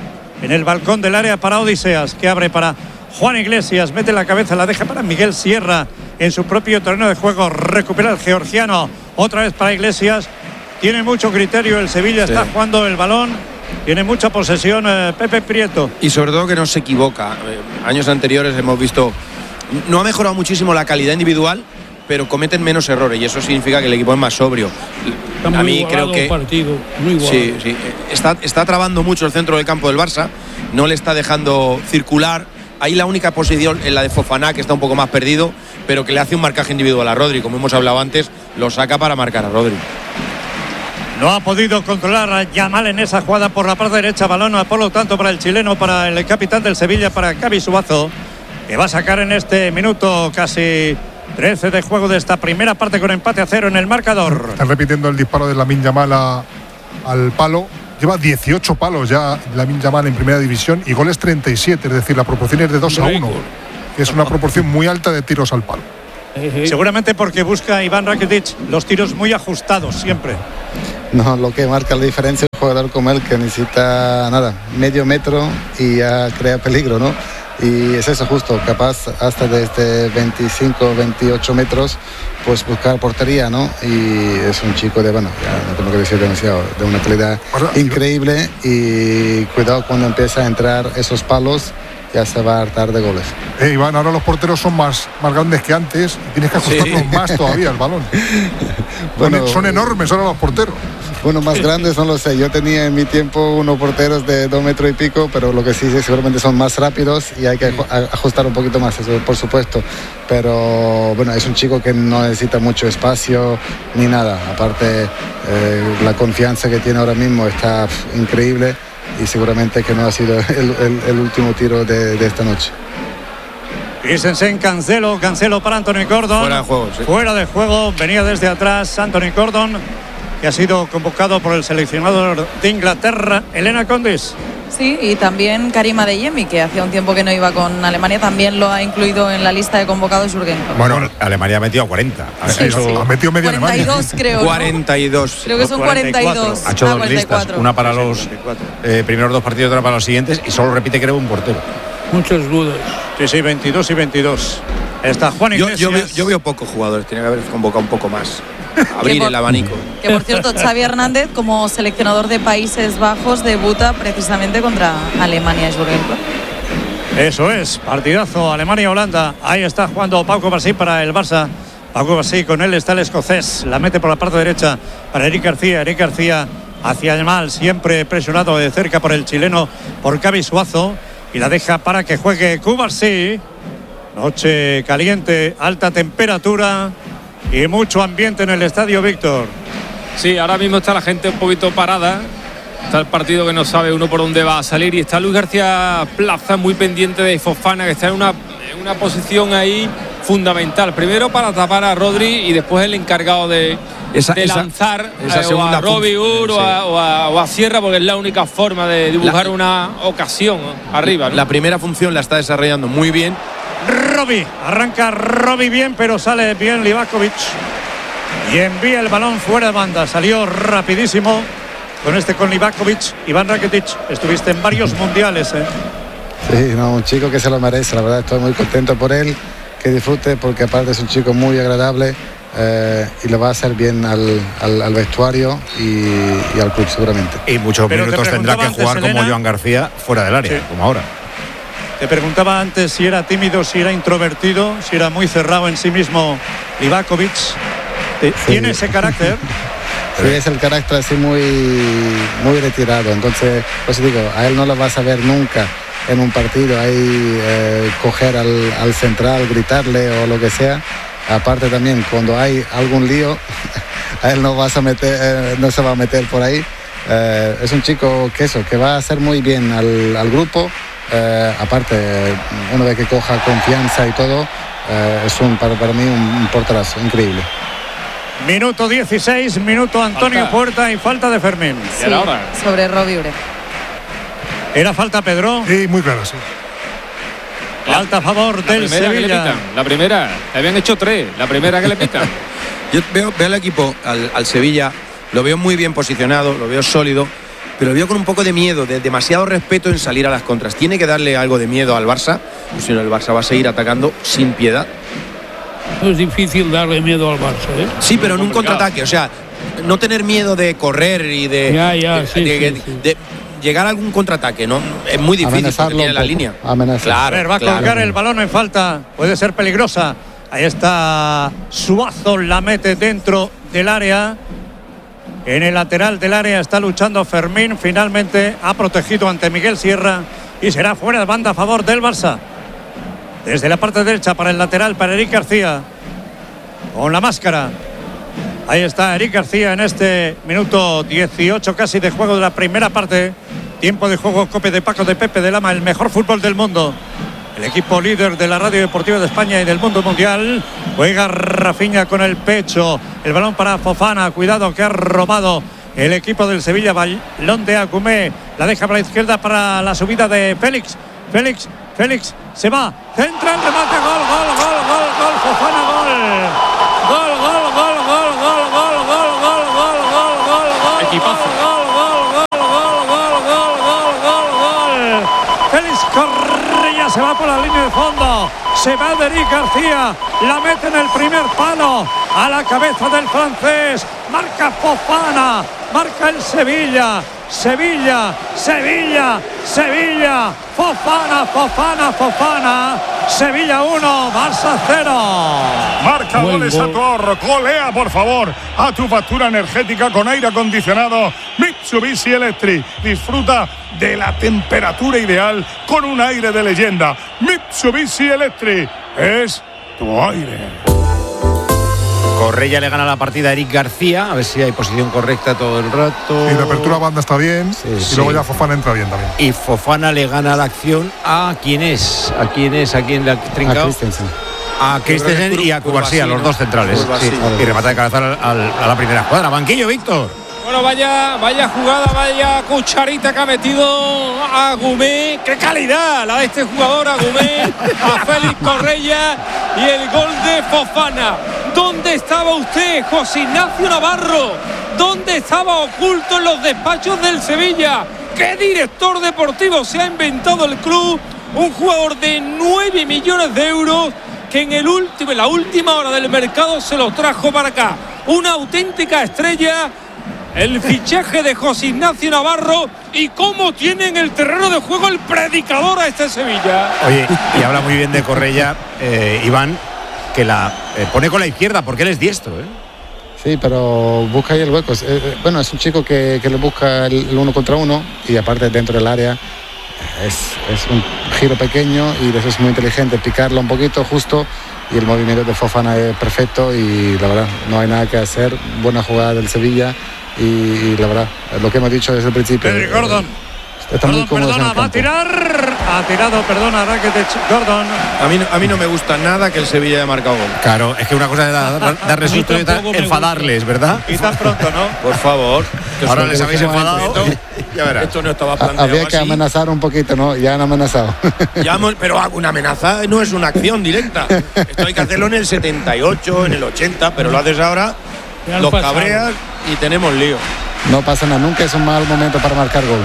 en el balcón del área para Odiseas, que abre para Juan Iglesias, mete la cabeza, la deja para Miguel Sierra en su propio terreno de juego, recupera el georgiano, otra vez para Iglesias. Tiene mucho criterio el Sevilla, Sí. está jugando el balón, tiene mucha posesión eh, Pepe Prieto. Y sobre todo que no se equivoca. Eh, años anteriores hemos visto, no ha mejorado muchísimo la calidad individual, pero cometen menos errores y eso significa que el equipo es más sobrio. Está muy A mí igualado creo que el partido, muy igualado. sí, sí, está, está trabando mucho el centro del campo del Barça, no le está dejando circular ahí la única posición es la de Fofana, que está un poco más perdido, pero que le hace un marcaje individual a Rodri, como hemos hablado antes, lo saca para marcar a Rodri. No ha podido controlar a Yamal en esa jugada por la parte derecha, balón por lo tanto para el chileno, para el capitán del Sevilla, para Xavi Suazo, que va a sacar en este minuto casi trece de juego de esta primera parte con empate a cero en el marcador. Están repitiendo el disparo de Lamine Yamal a, al palo. Lleva dieciocho palos ya Lamine Yamal en primera división y goles treinta y siete, es decir, la proporción es de dos a uno, que es una proporción muy alta de tiros al palo. Seguramente porque busca Iván Rakitic los tiros muy ajustados siempre. No, lo que marca la diferencia es un jugador como él que necesita nada, medio metro y ya crea peligro, ¿no? Y es eso justo, capaz hasta desde veinticinco, veintiocho metros, pues buscar portería, ¿no? Y es un chico de, bueno, ya no tengo que decir demasiado, de una calidad increíble y cuidado cuando empieza a entrar esos palos, ya se va a hartar de goles. Eh, Iván, ahora los porteros son más, más grandes que antes y tienes que ajustarlos sí. más todavía el balón. Bueno, son enormes ahora los porteros. Bueno, más grandes no lo sé. Yo tenía en mi tiempo unos porteros de dos metros y pico, pero lo que sí, sí seguramente son más rápidos y hay que ajustar un poquito más, eso por supuesto. Pero bueno, es un chico que no necesita mucho espacio ni nada. Aparte, eh, la confianza que tiene ahora mismo está pff, increíble. Y seguramente que no ha sido el, el, el último tiro de, de esta noche. Christensen, Cancelo, Cancelo para Anthony Gordon. Fuera de juego, sí. Fuera de juego, venía desde atrás Anthony Gordon, que ha sido convocado por el seleccionador de Inglaterra, Elena Condis. Sí, y también Karim Adeyemi, que hacía un tiempo que no iba con Alemania, también lo ha incluido en la lista de convocados Jürgen Klopp. Bueno, Alemania ha metido cuarenta. Sí, Eso, sí. Ha metido media cuarenta y dos, Alemania. creo. cuarenta y dos. ¿no? Creo que son cuarenta y dos. Ha hecho ah, dos listas, una para los eh, primeros dos partidos y otra para los siguientes, y solo repite, creo, un portero. Muchos dudas. Sí, sí, veintidós y veintidós. Está Juan Iglesias. Yo, yo, veo, yo veo pocos jugadores, tiene que haber convocado un poco más. Abrir por, el abanico. Que por cierto, Xavi Hernández, como seleccionador de Países Bajos, debuta precisamente contra Alemania y Jürgen Klopp. Eso es, partidazo Alemania-Holanda. Ahí está jugando Pau Kovacic para el Barça. Pau Kovacic, con él está el escocés. La mete por la parte derecha para Eric García. Eric García hacia el mal, siempre presionado de cerca por el chileno, por Xavi Suazo. Y la deja para que juegue Kovacic. Noche caliente, alta temperatura y mucho ambiente en el estadio, Víctor. Sí, ahora mismo está la gente un poquito parada. Está el partido que no sabe uno por dónde va a salir. Y está Luis García Plaza muy pendiente de Fofana, que está en una, en una posición ahí fundamental. Primero para tapar a Rodri y después el encargado de, esa, de lanzar esa, esa eh, o a Robbie Ur sí. o, a, o, a, o a Sierra, porque es la única forma de dibujar la, una ocasión arriba, ¿no? La primera función la está desarrollando muy bien. Robbie, arranca Robbie bien, pero sale bien Livakovic y envía el balón fuera de banda. Salió rapidísimo con este con Livakovic. Iván Rakitic, estuviste en varios mundiales, ¿eh? Sí, no, un chico que se lo merece, la verdad estoy muy contento por él, que disfrute, porque aparte es un chico muy agradable eh, y le va a hacer bien al, al, al vestuario y, y al club seguramente. Y muchos Pero minutos tendrá que jugar antes, como Joan García fuera del área, sí. como ahora. Te preguntaba antes si era tímido, si era introvertido, si era muy cerrado en sí mismo Livakovic. ¿Tiene sí. ese carácter? Sí, es el carácter así muy, muy retirado. Entonces, pues digo, a él no lo vas a ver nunca en un partido ahí eh, coger al, al central, gritarle o lo que sea. Aparte también, cuando hay algún lío, a él no, vas a meter, eh, no se va a meter por ahí. Eh, es un chico que eso, que va a hacer muy bien al, al grupo. Eh, aparte, una vez que coja confianza y todo, eh, es un, para, para mí un, un porterazo increíble. Minuto dieciséis, minuto Antonio falta. Puerta y falta de Fermín. Sí, sobre Robbie Ure. ¿Era falta, Pedro? Sí, muy claro, sí. Falta a favor la del Sevilla. La primera, le habían hecho tres, la primera que le pitan. Yo veo, veo al equipo, al, al Sevilla, lo veo muy bien posicionado, lo veo sólido, pero lo veo con un poco de miedo, de demasiado respeto en salir a las contras. Tiene que darle algo de miedo al Barça, pues si no el Barça va a seguir atacando sin piedad. No es difícil darle miedo al Barça, ¿eh? Sí, pero en un contraataque, o sea, no tener miedo de correr y de, ya, ya, de, sí, de, sí, de, sí. de llegar a algún contraataque, ¿no? Es muy difícil porque tiene la línea. Amenazar. Claro, a ver, va a claro. colgar el balón en falta, puede ser peligrosa. Ahí está Suazo, la mete dentro del área. En el lateral del área está luchando Fermín, finalmente ha protegido ante Miguel Sierra y será fuera de banda a favor del Barça. Desde la parte derecha para el lateral, para Eric García. Con la máscara. Ahí está Eric García en este minuto dieciocho casi de juego de la primera parte. Tiempo de juego, Cope de Paco de Pepe de Lama, el mejor fútbol del mundo. El equipo líder de la Radio Deportiva de España y del mundo mundial. Juega Rafinha con el pecho. El balón para Fofana. Cuidado que ha robado el equipo del Sevilla. Balón de Agumé. La deja para la izquierda para la subida de Félix. Félix, Félix se va. Centra el remate. Gol, gol, gol, gol, gol. Fofana, gol. Gol, gol, gol, gol, gol, gol, gol, gol, gol, gol, gol, gol. Equipazo. Gol, gol, gol, gol, gol, gol, gol, gol, gol. Félix Correa se va por la línea de fondo. Se va de Eric García. La mete en el primer palo. A la cabeza del francés. Marca Fofana. Marca el Sevilla. Sevilla, Sevilla, Sevilla, Fofana, Fofana, Fofana, Sevilla uno, Barça cero. Marca goles a tu ahorro, golea por favor a tu factura energética con aire acondicionado Mitsubishi Electric. Disfruta de la temperatura ideal con un aire de leyenda. Mitsubishi Electric es tu aire. Correa le gana la partida a Eric García, a ver si hay posición correcta todo el rato. Y la apertura banda está bien, sí, y sí. Luego ya Fofana entra bien también. Y Fofana le gana la acción a quién es, a quién es, a quién le ha trincado. A Christensen. A Christensen y a Cubarsí, los dos centrales. Sí. Y remata de cabeza al, al, a la primera cuadra. Banquillo, Víctor. Bueno, vaya, vaya jugada, vaya cucharita que ha metido Agumé. ¡Qué calidad la de este jugador, Agumé! A Félix Correa y el gol de Fofana. ¿Dónde estaba usted, José Ignacio Navarro? ¿Dónde estaba oculto en los despachos del Sevilla? ¿Qué director deportivo se ha inventado el club? Un jugador de nueve millones de euros que en, el último, en la última hora del mercado se lo trajo para acá. Una auténtica estrella. El fichaje de José Ignacio Navarro y cómo tiene en el terreno de juego el predicador a este Sevilla. Oye, y habla muy bien de Correa, eh, Iván, que la eh, pone con la izquierda porque él es diestro, ¿eh? Sí, pero busca ahí el hueco. Eh, bueno, es un chico que, que le busca el, el uno contra uno y aparte dentro del área es, es un giro pequeño y eso es muy inteligente, picarlo un poquito justo. Y el movimiento de Fofana es perfecto y la verdad no hay nada que hacer. Buena jugada del Sevilla y, y la verdad lo que hemos dicho desde el principio. Pedri Gordon. Está Gordon, muy cómodo. Perdona, va a tirar. Ha tirado, perdona, Rakitic, Gordon. A mí, a mí no me gusta nada que el Sevilla haya marcado gol. Claro, es que una cosa es dar, darle susto y otra enfadarles, ¿verdad? Y tan pronto, ¿no? Por favor. Ahora les habéis enfadado. Esto, ya verás. Esto no estaba planteado Había que así. amenazar un poquito, ¿no? Ya han amenazado. Ya hemos, pero una amenaza no es una acción directa. Esto hay que hacerlo en el setenta y ocho, en el ochenta, pero lo haces ahora, los cabreas y tenemos lío. No pasa nada, nunca es un mal momento para marcar gol.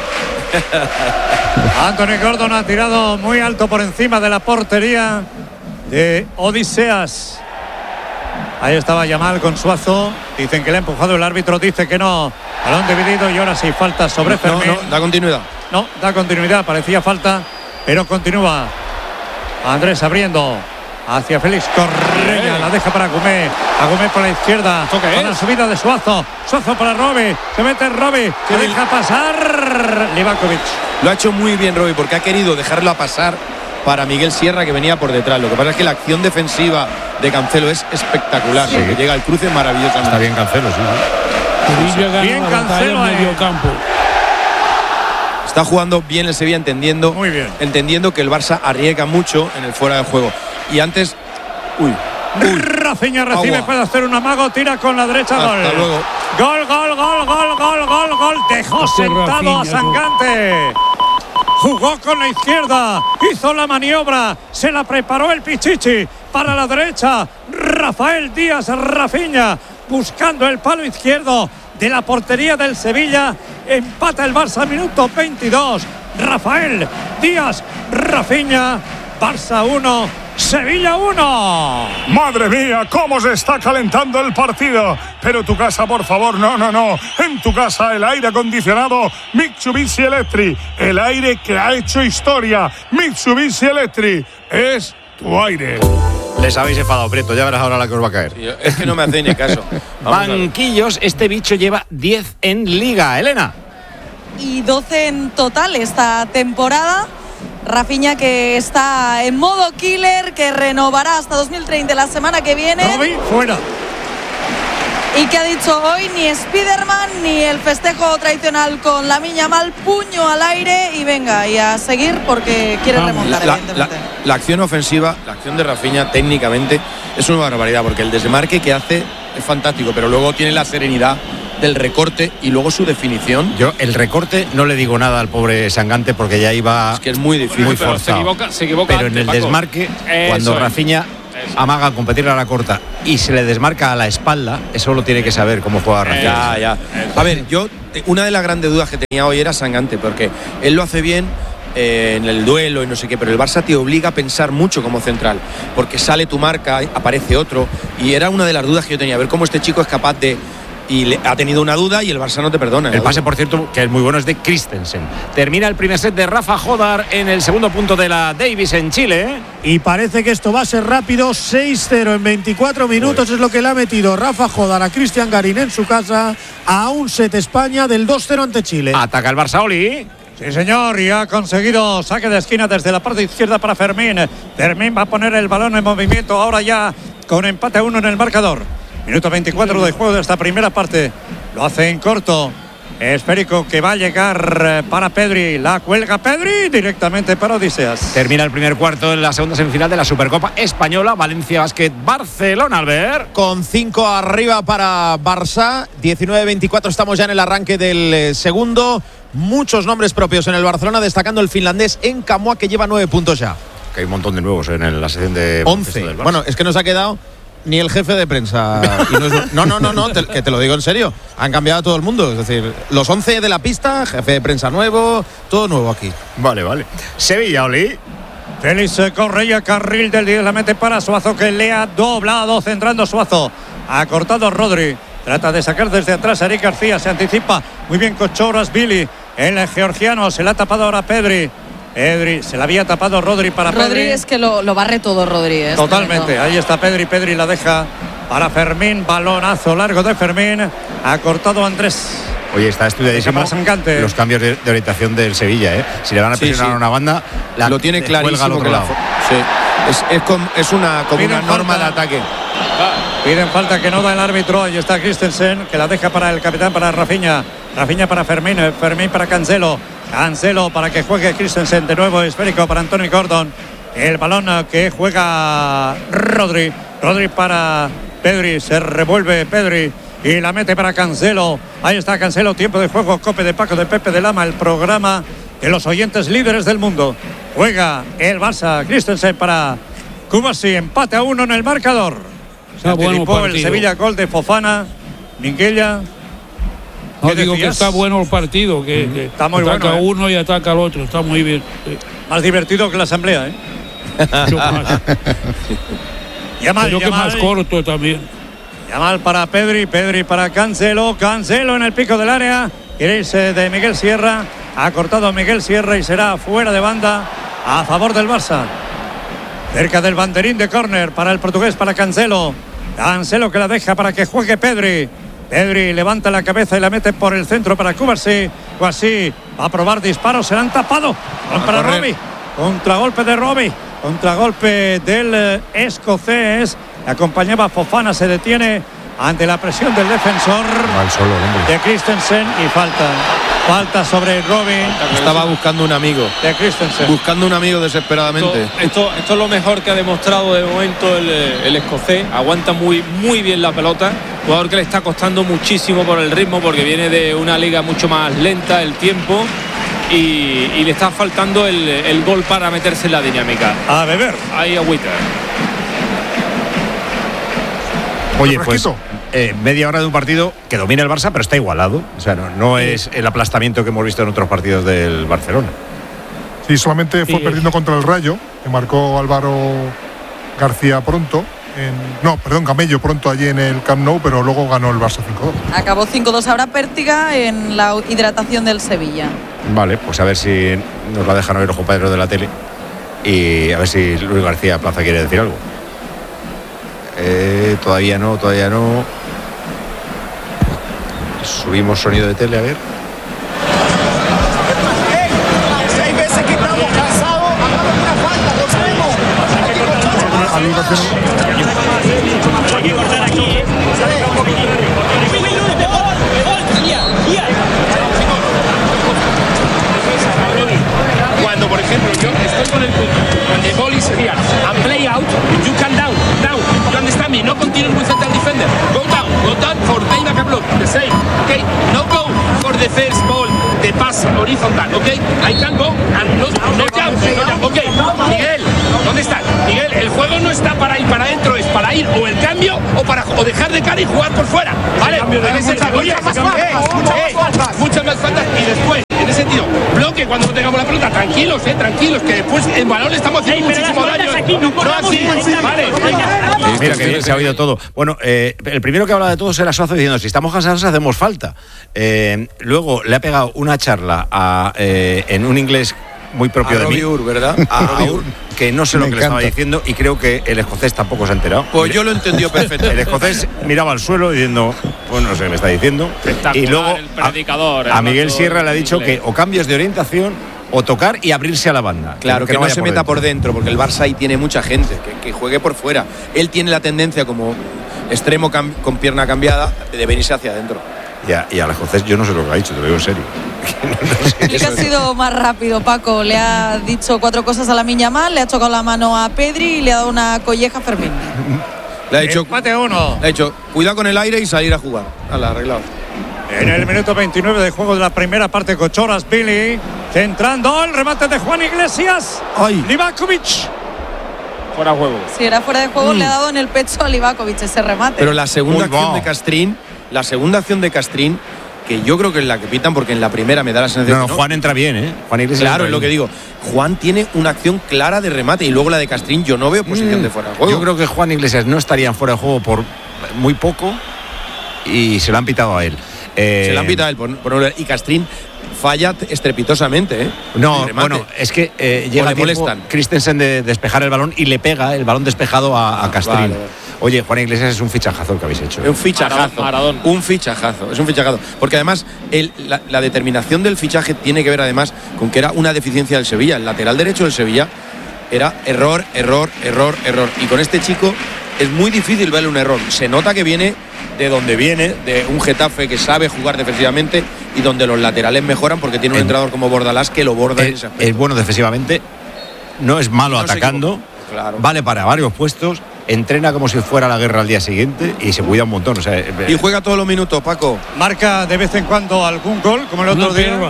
Anthony Gordon ha tirado muy alto por encima de la portería de Odiseas. Ahí estaba Yamal con Suazo. Dicen que le ha empujado, el árbitro dice que no. Balón dividido y ahora sí falta sobre Fermín. No, no, da continuidad. No, da continuidad, parecía falta, pero continúa. Andrés abriendo hacia Félix Correa, la deja para Agumé. Agumé por la izquierda, con la subida de Suazo. Suazo para Robi, se mete Robi, se deja pasar Livakovic. Lo ha hecho muy bien Robi porque ha querido dejarlo a pasar para Miguel Sierra, que venía por detrás. Lo que pasa es que la acción defensiva de Cancelo es espectacular, sí. Porque llega al cruce maravilloso. Está bien Cancelo, sí. sí. Bien Cancelo en medio campo. Está jugando bien el Sevilla, entendiendo, muy bien. entendiendo que el Barça arriesga mucho en el fuera de juego. Y antes, uy, uy. Rafinha recibe, Agua. Puede hacer un amago, tira con la derecha, Hasta gol. luego. Gol, gol, gol, gol, gol, gol, gol. Dejó este sentado Rafinha, a Sangante. Jugó con la izquierda, hizo la maniobra, se la preparó el Pichichi para la derecha. Rafael Díaz Rafinha buscando el palo izquierdo de la portería del Sevilla. Empata el Barça, minuto veintidós. Rafael Díaz Rafinha, Barça uno, Sevilla uno. Madre mía, cómo se está calentando el partido. Pero tu casa, por favor, no, no, no. En tu casa el aire acondicionado Mitsubishi Electric. El aire que ha hecho historia. Mitsubishi Electric es tu aire. Les habéis enfadado, Prieto, ya verás ahora la que os va a caer. Sí, es que no me hacéis ni caso. Banquillos, este bicho lleva diez en Liga, Elena. Y doce en total esta temporada. Rafinha, que está en modo killer, que renovará hasta dos mil treinta la semana que viene. Robin, fuera. Y que ha dicho hoy ni Spiderman ni el festejo tradicional con la miña mal, puño al aire y venga, y a seguir porque quiere remontar, la, evidentemente. La, la acción ofensiva, la acción de Rafinha técnicamente es una barbaridad, porque el desmarque que hace es fantástico, pero luego tiene la serenidad del recorte y luego su definición. Yo el recorte no le digo nada al pobre Sangante porque ya iba es que es muy difícil, muy pero forzado. Se equivoca, se equivoca pero antes, en el Paco. desmarque, Eso cuando es. Rafinha amaga a competir a la corta y se le desmarca a la espalda, eso lo tiene que saber cómo juega Rafinha. Ya, ya. A ver, yo una de las grandes dudas que tenía hoy era Sangante, porque él lo hace bien eh, en el duelo y no sé qué, pero el Barça te obliga a pensar mucho como central, porque sale tu marca, aparece otro, y era una de las dudas que yo tenía, a ver cómo este chico es capaz de... Y le, ha tenido una duda y el Barça no te perdona. El pase, por cierto, que es muy bueno, es de Christensen. Termina el primer set de Rafa Jodar en el segundo punto de la Davis en Chile. Y parece que esto va a ser rápido. seis cero en veinticuatro minutos es lo que le ha metido Rafa Jodar a Cristian Garín en su casa a un set España del dos cero ante Chile. Ataca el Barça, Oli. Sí, señor, y ha conseguido saque de esquina desde la parte izquierda para Fermín. Fermín va a poner el balón en movimiento ahora ya con empate a uno en el marcador. Minuto veinticuatro de juego de esta primera parte. Lo hace en corto. Esférico que va a llegar para Pedri. La cuelga Pedri directamente para Odiseas. Termina el primer cuarto en la segunda semifinal de la Supercopa Española. Valencia Basket Barcelona, Albert. Con cinco arriba para Barça. diecinueve veinticuatro estamos ya en el arranque del segundo. Muchos nombres propios en el Barcelona, destacando el finlandés Enkamua, que lleva nueve puntos ya. Que hay un montón de nuevos en la sección de once. Del Barça. Bueno, es que nos ha quedado ni el jefe de prensa. Y no, es, no, no, no, no te, que te lo digo en serio. Han cambiado a todo el mundo. Es decir, los once de la pista, jefe de prensa nuevo, todo nuevo aquí. Vale, vale. Sevilla, Oli. Félix Correa, carril del diez, la mete para Suazo, que le ha doblado, centrando Suazo. Ha cortado Rodri. Trata de sacar desde atrás a Eric García. Se anticipa muy bien Kochoras Billy. El georgiano se la ha tapado ahora Pedri. Pedri, se la había tapado Rodri para Rodri Pedri. es que lo, lo barre todo Rodri. ¿eh? Totalmente, ahí está Pedri, Pedri la deja para Fermín, balonazo largo de Fermín, ha cortado Andrés. Oye, está estudiadísimo los cambios de, de orientación del Sevilla, ¿eh? Si le van a presionar sí, sí. a una banda, la lo tiene clarísimo al otro que la, lado. sí. es, es, com, es una, como una norma falta. de ataque. Piden falta que no da el árbitro. Ahí está Christensen, que la deja para el capitán, para Rafinha. Rafinha para Fermín, Fermín para Cancelo. Cancelo para que juegue Christensen. De nuevo esférico para Anthony Gordon. El balón que juega Rodri. Rodri para Pedri. Se revuelve Pedri y la mete para Cancelo. Ahí está Cancelo. Tiempo de juego. Cope de Paco de Pepe de Lama. El programa de los oyentes líderes del mundo. Juega el Barça. Christensen para Kubasi. Empate a uno en el marcador. Se anticipó el Sevilla, gol de Fofana. Minguella. No, digo decías? Que está bueno el partido, que, que está muy ataca bueno, ¿eh? uno y ataca al otro, está muy bien. Sí. Más divertido que la asamblea, ¿eh? Mucho más. Yamal, Creo que Yamal. más corto también. Yamal para Pedri, Pedri para Cancelo, Cancelo en el pico del área. Quiere irse de Miguel Sierra, ha cortado Miguel Sierra y será fuera de banda a favor del Barça. Cerca del banderín de córner para el portugués, para Cancelo. Cancelo que la deja para que juegue Pedri. Pedri levanta la cabeza y la mete por el centro para Kubasi. Kubasi va a probar disparos, se la han tapado. Para Robbie. Contragolpe de Robbie. Contragolpe del eh, escocés. Acompañaba Fofana, se detiene ante la presión del defensor solo, de Christensen y falta. Falta sobre Robin. Estaba buscando un amigo. De Christensen. Buscando un amigo desesperadamente. Esto, esto, esto es lo mejor que ha demostrado de momento el, el escocés. Aguanta muy, muy bien la pelota. Jugador que le está costando muchísimo por el ritmo, porque viene de una liga mucho más lenta el tiempo. Y, y le está faltando el, el gol para meterse en la dinámica. A beber. Ahí agüita. Oye, pues eh, media hora de un partido que domina el Barça, pero está igualado. O sea, no, no es el aplastamiento que hemos visto en otros partidos del Barcelona. Sí, solamente fue Sí. perdiendo contra el Rayo, que marcó Álvaro García pronto. En, no, perdón, Camello pronto allí en el Camp Nou, pero luego ganó el Barça cinco dos. Acabó cinco dos ahora Pértiga en la hidratación del Sevilla. Vale, pues a ver si nos la dejan oír los compañeros de la tele. Y a ver si Luis García Plaza quiere decir algo. Eh, todavía no, todavía no. Subimos sonido de tele, a ver. Seis veces que estamos cansados, Hay que cortar aquí. Cuando, por ejemplo, yo estoy con el punto, when the ball is here and play out, you can down, down. You understand me? No continue with the defender. Go down, go down for play back and block. The same, okay? No go for the first ball, the pass horizontal, okay? I can go and no, no down, no down. Okay, Miguel, ¿dónde está? Miguel, el juego no está para ir para adentro, es para ir o el cambio o para o dejar de cara y jugar por fuera, ¿vale? En ese sentido, oye, muchas más faltas y después, en ese sentido, bloque cuando no tengamos la pelota, tranquilos, eh, tranquilos, que después en balón estamos haciendo muchísimo daño. Aquí, no, no así, vale. Sí, mira que bien se ha oído todo. Bueno, eh, el primero que habla de todos era Suazo diciendo, si estamos cansados hacemos falta. Eh, luego le ha pegado una charla a, eh, en un inglés muy propio a de mí. Ur, ¿verdad? A Ur, que no sé Me lo que le estaba encanta. diciendo y creo que el escocés tampoco se ha enterado. Pues yo lo entendió perfecto. El escocés miraba al suelo diciendo, bueno, no sé qué me está diciendo. Y luego el predicador, a, a el Miguel macho Sierra le ha dicho inglés. que o cambios de orientación o tocar y abrirse a la banda. Claro, que, no, vaya se meta por dentro, porque el Barça ahí tiene mucha gente, que, que juegue por fuera. Él tiene la tendencia como extremo cam- con pierna cambiada de venirse hacia adentro. Y, a, y al escocés yo no sé lo que ha dicho, te lo digo en serio. El que ha sido más rápido, Paco. Le ha dicho cuatro cosas a la Yamal, le ha chocado la mano a Pedri y le ha dado una colleja a Fermín. Le ha dicho, Empate uno. Le ha dicho, cuidado con el aire y salir a jugar. Hala, arreglado. En el minuto veintinueve de juego de la primera parte, Kochoras Billy centrando el remate de Juan Iglesias. Livakovic. Fuera de juego. Si era fuera de juego, Mm. le ha dado en el pecho a Livakovic ese remate. Pero la segunda Uy, acción va. de Castrín, la segunda acción de Castrín, que yo creo que es la que pitan, porque en la primera me da la sensación. No, no, que Juan entra bien, ¿eh? Juan Iglesias Claro, entra es lo que bien. digo. Juan tiene una acción clara de remate y luego la de Castrín yo no veo posición Mm. de fuera de juego. Yo creo que Juan Iglesias no estaría fuera de juego por muy poco y se lo han pitado a él. Eh, Se la han pitado a él por, por no- y Castrín falla estrepitosamente, ¿eh? No, El remate. bueno, es que eh, llega le a tiempo molestan. Christensen de despejar el balón y le pega el balón despejado a, a Castrín. vale, vale. Oye, Juan Iglesias es un fichajazo el que habéis hecho. Es un fichajazo. Maradón. Un fichajazo. Es un fichajazo. Porque además, el- la, la determinación del fichaje tiene que ver además con que era una deficiencia del Sevilla. El lateral derecho del Sevilla era error, error, error, error. Y con este chico es muy difícil verle un error. Se nota que viene de donde viene, de un Getafe que sabe jugar defensivamente y donde los laterales mejoran porque tiene un En- entrenador como Bordalás que lo borda en Es, ese aspecto. es bueno defensivamente, no es malo No se atacando, equivoca. Claro. vale para varios puestos, entrena como si fuera la guerra al día siguiente y se cuida un montón. O sea, eh, Y juega todos los minutos, Paco. Marca de vez en cuando algún gol, como el otro Una día. perra.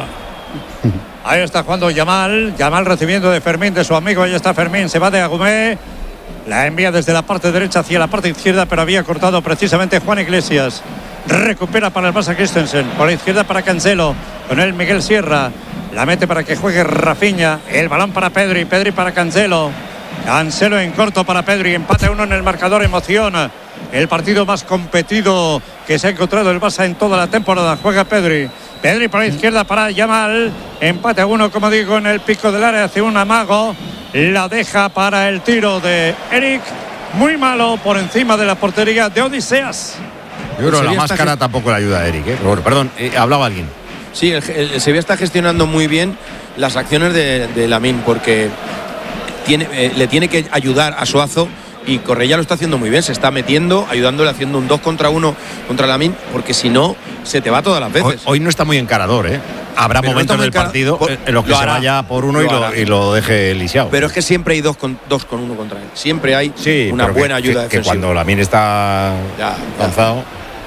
Ahí está jugando Yamal. Yamal recibiendo de Fermín, de su amigo. Ahí está Fermín. Se va de Agumé. La envía desde la parte derecha hacia la parte izquierda, pero había cortado precisamente Juan Iglesias. Recupera para el Barça Christensen. Por la izquierda para Cancelo. Con él Miguel Sierra. La mete para que juegue Rafinha. El balón para Pedri. Pedri para Cancelo. Cancelo en corto para Pedri. Empate uno en el marcador. Emociona. El partido más competido que se ha encontrado el Barça en toda la temporada. Juega Pedri. Pedri por la izquierda para Yamal. Empate a uno, como digo, en el pico del área. Hace un amago. La deja para el tiro de Eric. Muy malo por encima de la portería de Odiseas. yo creo que la Sevilla está máscara que- tampoco le ayuda a Eric. ¿eh? Pero bueno, perdón, eh, hablaba alguien. Sí, el, el- el Sevilla está gestionando muy bien las acciones de, de Lamine porque tiene, eh, le tiene que ayudar a Suazo y Correia lo está haciendo muy bien, se está metiendo, ayudándole haciendo un dos contra uno contra Lamine, porque si no, se te va todas las Hoy, veces. hoy no está muy encarador, ¿eh? Habrá Pero no momentos está muy del encara- partido por- en los que lo se hará. vaya por uno Lo y, lo, hará. y lo deje lisiado. Pero es que siempre hay dos con, dos con uno contra él, siempre hay sí, una pero que- buena ayuda que, que defensiva. cuando Lamine está Ya, ya. lanzado.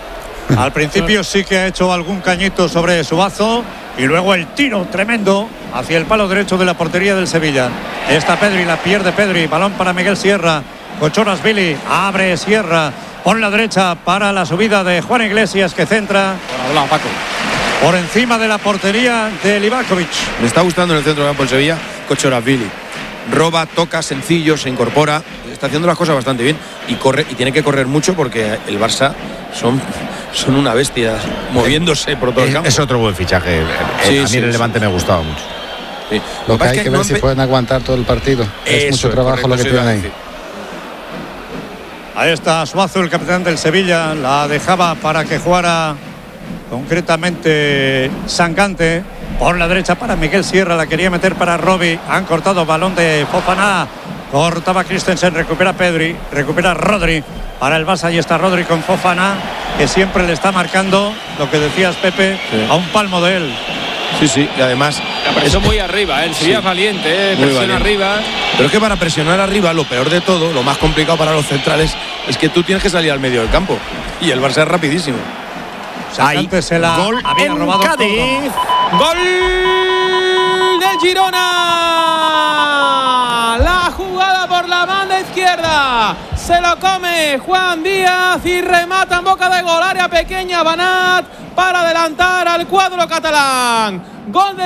Al principio sí que ha hecho algún cañito sobre Suazo y luego el tiro tremendo hacia el palo derecho de la portería del Sevilla. Está Pedri, la pierde Pedri, balón para Miguel Sierra. Kochoras Billy, abre Sierra por la derecha para la subida de Juan Iglesias que centra Hablado, Paco. por encima de la portería de Livakovic. Me está gustando en el centro del campo el Sevilla, Kochorazvili. Roba, toca, sencillo, se incorpora, está haciendo las cosas bastante bien y corre y tiene que correr mucho porque el Barça son, son una bestia moviéndose por todo el Es, campo. es otro buen fichaje. Eh, Sí, a mí sí, el sí. Levante me gustaba mucho. Sí. Lo que pasa hay es que ver no si empe- pueden aguantar todo el partido. Es Eso mucho trabajo correcto, lo que eso iba a tienen ahí. decir. Ahí está Suazo, el capitán del Sevilla, la dejaba para que jugara concretamente Sangante. por la derecha para Miguel Sierra, la quería meter para Robbie, han cortado balón de Fofana, cortaba Christensen, recupera Pedri, recupera Rodri, para el Barça, ahí está Rodri con Fofana, que siempre le está marcando, lo que decías Pepe, sí, a un palmo de él. Sí, sí, y además... Eso muy arriba, ¿eh? Sería sí, valiente, ¿eh? Presiona arriba. Pero es que para presionar arriba, lo peor de todo, lo más complicado para los centrales, es que tú tienes que salir al medio del campo, y el Barça es rapidísimo. Antes se la gol había en robado Cádiz. Gol del Girona. La jugada por la banda izquierda. Se lo come Juan Díaz y remata en boca de gol. Área pequeña Banat para adelantar al cuadro catalán. Gol de